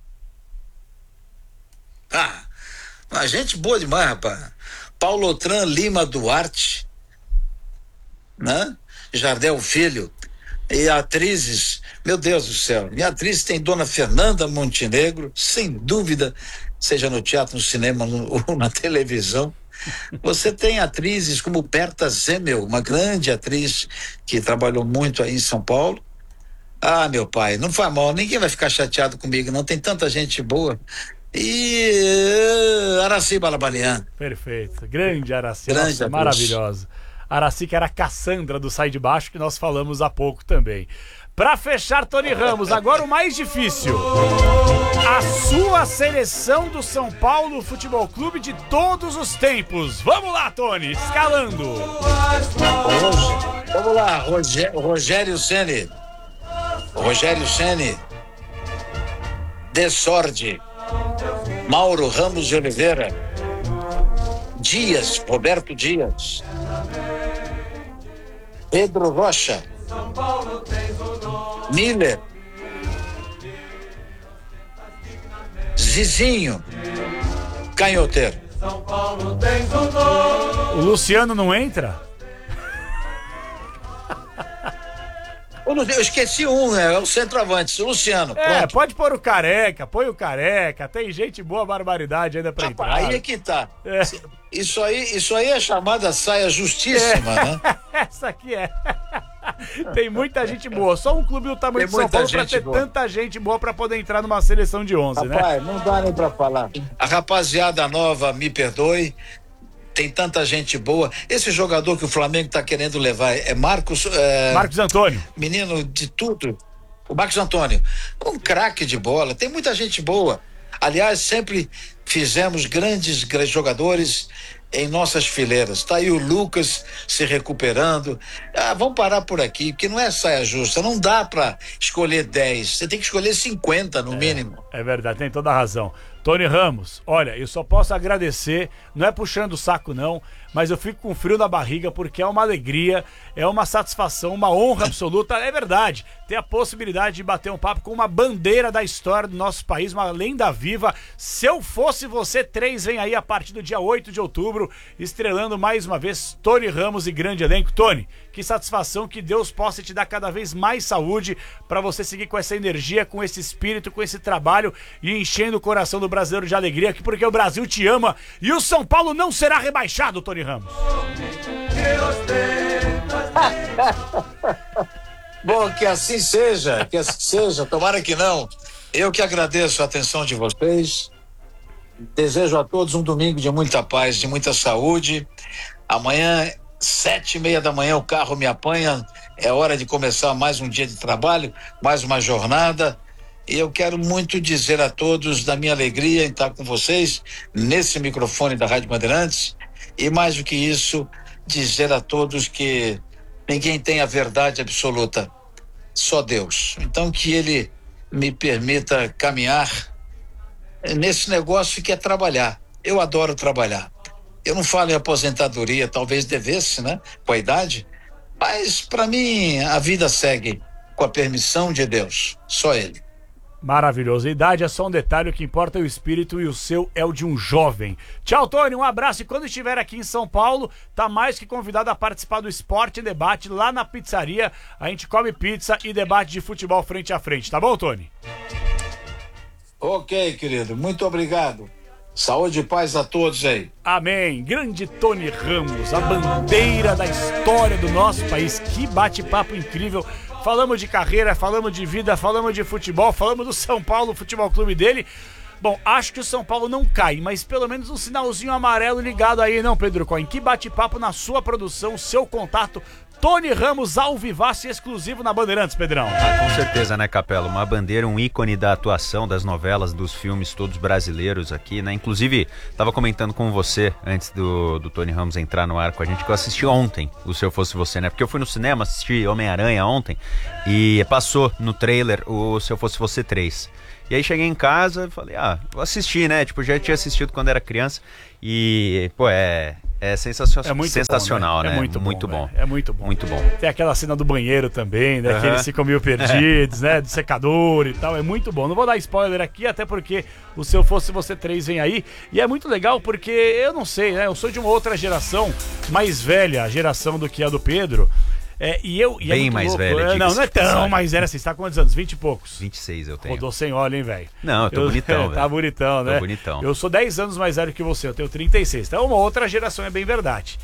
A gente boa demais, rapaz. Paulo Otran Lima Duarte, né? Jardel Filho, e atrizes, meu Deus do céu, minha atriz tem Dona Fernanda Montenegro, sem dúvida, seja no teatro, no cinema ou na televisão. Você tem atrizes como Berta Zemmel, uma grande atriz que trabalhou muito aí em São Paulo. Meu pai, não faz mal, ninguém vai ficar chateado comigo, não, tem tanta gente boa. E Araci Balabanian. Perfeito, grande Araci, grande, maravilhosa. Araci, que era a Cassandra do Sai de Baixo, que nós falamos há pouco também. Pra fechar, Tony Ramos, agora o mais difícil. A sua seleção do São Paulo Futebol Clube de todos os tempos. Vamos lá, Tony, escalando. Vamos lá, Rogério Ceni. Rogério Ceni. Desorde. Mauro Ramos de Oliveira. Dias, Roberto Dias. Pedro Rocha, Miller, Zizinho, Canhoteiro. O Luciano não entra? Eu esqueci um, né? É o centroavante, o Luciano. Pronto. Pode pôr o Careca, põe o Careca, tem gente boa, barbaridade ainda pra entrar. Aí é que tá. Isso aí é chamada saia justíssima, né? Essa aqui é. Tem muita gente boa. Só um clube do tamanho de São Paulo pra ter tanta gente boa pra poder entrar numa seleção de 11, né? Rapaz, não dá nem pra falar. A rapaziada nova, me perdoe, tem tanta gente boa. Esse jogador que o Flamengo tá querendo levar é Marcos Antônio. Menino de tudo. O Marcos Antônio. Um craque de bola. Tem muita gente boa. Aliás, sempre fizemos grandes jogadores em nossas fileiras. Tá aí o Lucas se recuperando. Vamos parar por aqui, porque não é saia justa. Não dá para escolher 10. Você tem que escolher 50 no mínimo. É verdade, tem toda a razão. Tony Ramos, olha, eu só posso agradecer, não é puxando o saco não, mas eu fico com frio na barriga porque é uma alegria, é uma satisfação, uma honra absoluta, é verdade, ter a possibilidade de bater um papo com uma bandeira da história do nosso país, uma lenda viva. Se eu fosse você, 3 vem aí a partir do dia 8 de outubro, estrelando mais uma vez Tony Ramos e grande elenco. Tony, que satisfação, que Deus possa te dar cada vez mais saúde para você seguir com essa energia, com esse espírito, com esse trabalho e enchendo o coração do brasileiro de alegria, porque o Brasil te ama e o São Paulo não será rebaixado, Tony Ramos. Bom, que assim seja, tomara que não. Eu que agradeço a atenção de vocês, desejo a todos um domingo de muita paz, de muita saúde. Amanhã, 7:30 da manhã, o carro me apanha, é hora de começar mais um dia de trabalho, mais uma jornada. E eu quero muito dizer a todos da minha alegria em estar com vocês nesse microfone da Rádio Bandeirantes e mais do que isso, dizer a todos que ninguém tem a verdade absoluta, só Deus. Então que Ele me permita caminhar nesse negócio que é trabalhar. Eu adoro trabalhar. Eu não falo em aposentadoria, talvez devesse, né, com a idade, mas para mim a vida segue com a permissão de Deus, só Ele. Maravilhoso. A idade é só um detalhe, o que importa é o espírito e o seu é o de um jovem. Tchau, Tony, um abraço. E quando estiver aqui em São Paulo, tá mais que convidado a participar do Esporte em Debate lá na pizzaria. A gente come pizza e debate de futebol frente a frente, tá bom, Tony? Ok, querido, muito obrigado. Saúde e paz a todos aí. Amém. Grande Tony Ramos, a bandeira da história do nosso país. Que bate-papo incrível. Falamos de carreira, falamos de vida, falamos de futebol, falamos do São Paulo Futebol Clube dele. Bom, acho que o São Paulo não cai, mas pelo menos um sinalzinho amarelo ligado aí, não, Pedro Coin? Que bate-papo na sua produção, seu contato. Tony Ramos, ao vivaço e exclusivo na Bandeirantes, Pedrão. Com certeza, né, Capela? Uma bandeira, um ícone da atuação, das novelas, dos filmes todos brasileiros aqui, né? Inclusive, tava comentando com você, antes do Tony Ramos entrar no ar com a gente, que eu assisti ontem o Se Eu Fosse Você, né? Porque eu fui no cinema, assisti Homem-Aranha ontem, e passou no trailer o Se Eu Fosse Você 3. E aí cheguei em casa e falei, vou assistir, né? Tipo, já tinha assistido quando era criança, e, pô, é sensacional, bom, né? né? É muito bom. É muito bom. Muito bom. Tem aquela cena do banheiro também, né? Que eles ficam meio perdidos, né? Do secador e tal. É muito bom. Não vou dar spoiler aqui, até porque o Se Eu Fosse Você 3 vem aí. E é muito legal porque, eu não sei, né? Eu sou de uma outra geração, mais velha, a geração do que a do Pedro. E bem é mais louco. velha. Não é tão mais velha assim. Você tá com quantos anos? 20 e poucos? 26 eu tenho. Rodou sem óleo, hein, velho? Não, eu tô bonitão, velho. Tá bonitão, né? Tô bonitão. Eu sou 10 anos mais velho que você, eu tenho 36. Então é uma outra geração, é bem verdade.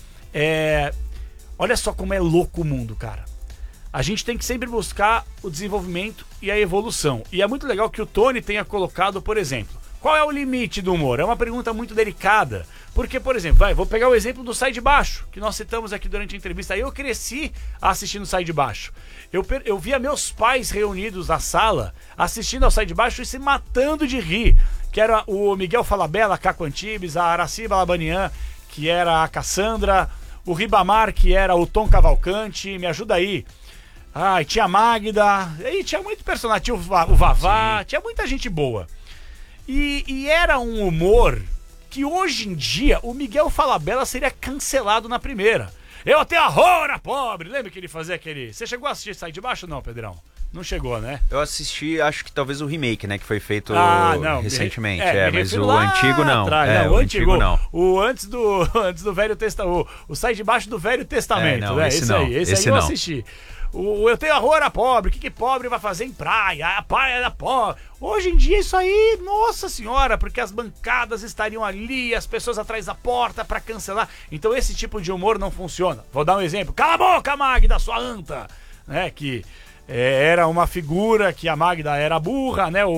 Olha só como é louco o mundo, cara. A gente tem que sempre buscar o desenvolvimento e a evolução. E é muito legal que o Tony tenha colocado, por exemplo, qual é o limite do humor? É uma pergunta muito delicada. Porque, por exemplo, vou pegar o exemplo do Sai de Baixo, que nós citamos aqui durante a entrevista. Eu cresci assistindo Sai de Baixo. Eu via meus pais reunidos na sala, assistindo ao Sai de Baixo e se matando de rir. Que era o Miguel Falabella, a Caco Antibes, a Araci Balabanian, que era a Cassandra, o Ribamar, que era o Tom Cavalcante, me ajuda aí. E tinha a Magda, e tinha muito personagem, tinha o Vavá, tinha muita gente boa. E era um humor que hoje em dia o Miguel Falabella seria cancelado na primeira. Eu tenho a Rora, pobre! Lembra que ele fazia aquele... Você chegou a assistir Sai de Baixo ou não, Pedrão? Não chegou, né? Eu assisti, acho que talvez o remake, né? Que foi feito recentemente. Mas o antigo não. O antigo não. O antes do Velho Testamento. O Sai de Baixo do Velho Testamento. Não, né? esse aí eu assisti. Eu tenho a Rora pobre. O que pobre vai fazer em praia? A praia da pobre. Hoje em dia isso aí, nossa senhora, porque as bancadas estariam ali, as pessoas atrás da porta pra cancelar. Então esse tipo de humor não funciona. Vou dar um exemplo. Cala a boca, Magda, sua anta! Né, que era uma figura que a Magda era burra, né?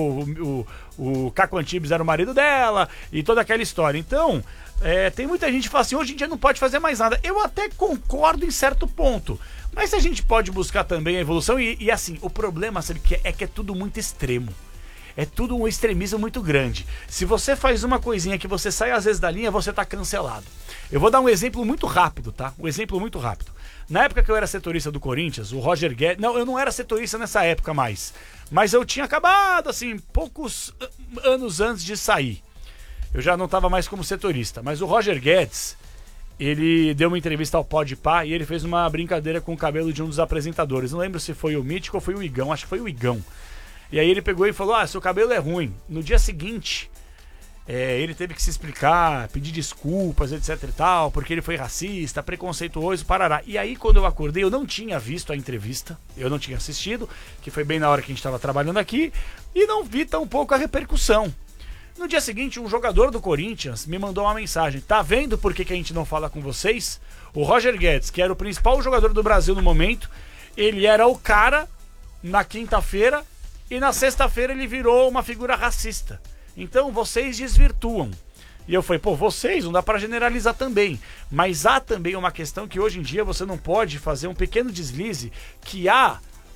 O Caco Antibes era o marido dela e toda aquela história. Então, tem muita gente que fala assim, hoje em dia não pode fazer mais nada. Eu até concordo em certo ponto. Mas a gente pode buscar também a evolução e assim, o problema, sabe, que é tudo muito extremo. É tudo um extremismo muito grande. Se você faz uma coisinha que você sai às vezes da linha, você tá cancelado. Eu vou dar um exemplo muito rápido, tá? Um exemplo muito rápido. Na época que eu era setorista do Corinthians, o Roger Guedes... Não, eu não era setorista nessa época mais. Mas eu tinha acabado, assim, poucos anos antes de sair. Eu já não estava mais como setorista. Mas o Roger Guedes, ele deu uma entrevista ao Podpah e ele fez uma brincadeira com o cabelo de um dos apresentadores. Não lembro se foi o Mítico ou foi o Igão. Acho que foi o Igão. E aí ele pegou e falou, seu cabelo é ruim. No dia seguinte, ele teve que se explicar, pedir desculpas, etc e tal, porque ele foi racista, preconceituoso, parará. E aí quando eu acordei, eu não tinha visto a entrevista, eu não tinha assistido, que foi bem na hora que a gente estava trabalhando aqui, e não vi tão pouco a repercussão. No dia seguinte, um jogador do Corinthians me mandou uma mensagem. Tá vendo por que a gente não fala com vocês? O Roger Guedes, que era o principal jogador do Brasil no momento, ele era o cara na quinta-feira, e na sexta-feira ele virou uma figura racista. Então vocês desvirtuam. E eu falei, vocês, não dá pra generalizar também. Mas há também uma questão que hoje em dia você não pode fazer um pequeno deslize, que há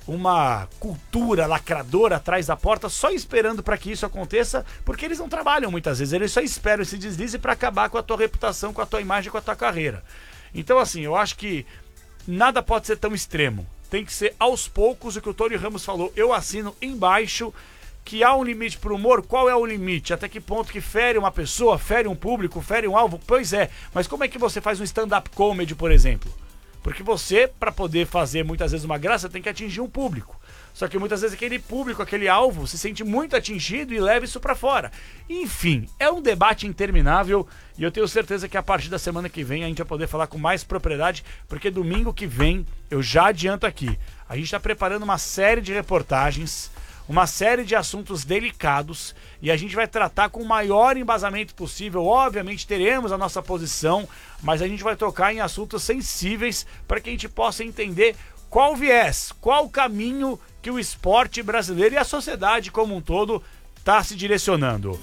uma cultura lacradora atrás da porta só esperando para que isso aconteça, porque eles não trabalham muitas vezes, eles só esperam esse deslize para acabar com a tua reputação, com a tua imagem, com a tua carreira. Então assim, eu acho que nada pode ser tão extremo, tem que ser aos poucos. O que o Tony Ramos falou, eu assino embaixo, que há um limite pro humor. Qual é o limite? Até que ponto que fere uma pessoa, fere um público, fere um alvo? Pois é, mas como é que você faz um stand-up comedy, por exemplo? Porque você, para poder fazer muitas vezes uma graça, tem que atingir um público. Só que muitas vezes aquele público, aquele alvo, se sente muito atingido e leva isso para fora. Enfim, é um debate interminável e eu tenho certeza que a partir da semana que vem a gente vai poder falar com mais propriedade, porque domingo que vem, eu já adianto aqui, a gente está preparando uma série de reportagens, uma série de assuntos delicados e a gente vai tratar com o maior embasamento possível. Obviamente teremos a nossa posição, mas a gente vai tocar em assuntos sensíveis para que a gente possa entender qual viés, qual caminho que o esporte brasileiro e a sociedade como um todo está se direcionando.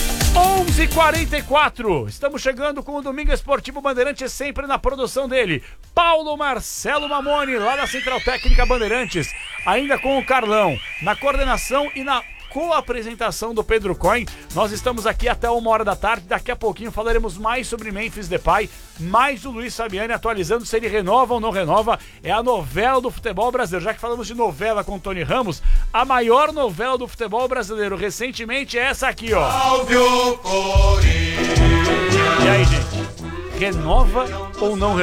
11h44, estamos chegando com o Domingo Esportivo Bandeirantes, sempre na produção dele, Paulo Marcelo Mamoni, lá da Central Técnica Bandeirantes, ainda com o Carlão, na coordenação e na co-apresentação do Pedro Coin. Nós estamos aqui até 1h da tarde, daqui a pouquinho falaremos mais sobre Memphis Depay, mais o Luiz Fabiani atualizando se ele renova ou não renova. É a novela do futebol brasileiro, já que falamos de novela com o Tony Ramos, a maior novela do futebol brasileiro recentemente é essa aqui, ó. Salve o Corinthians! E aí, gente? Renova ou não renova?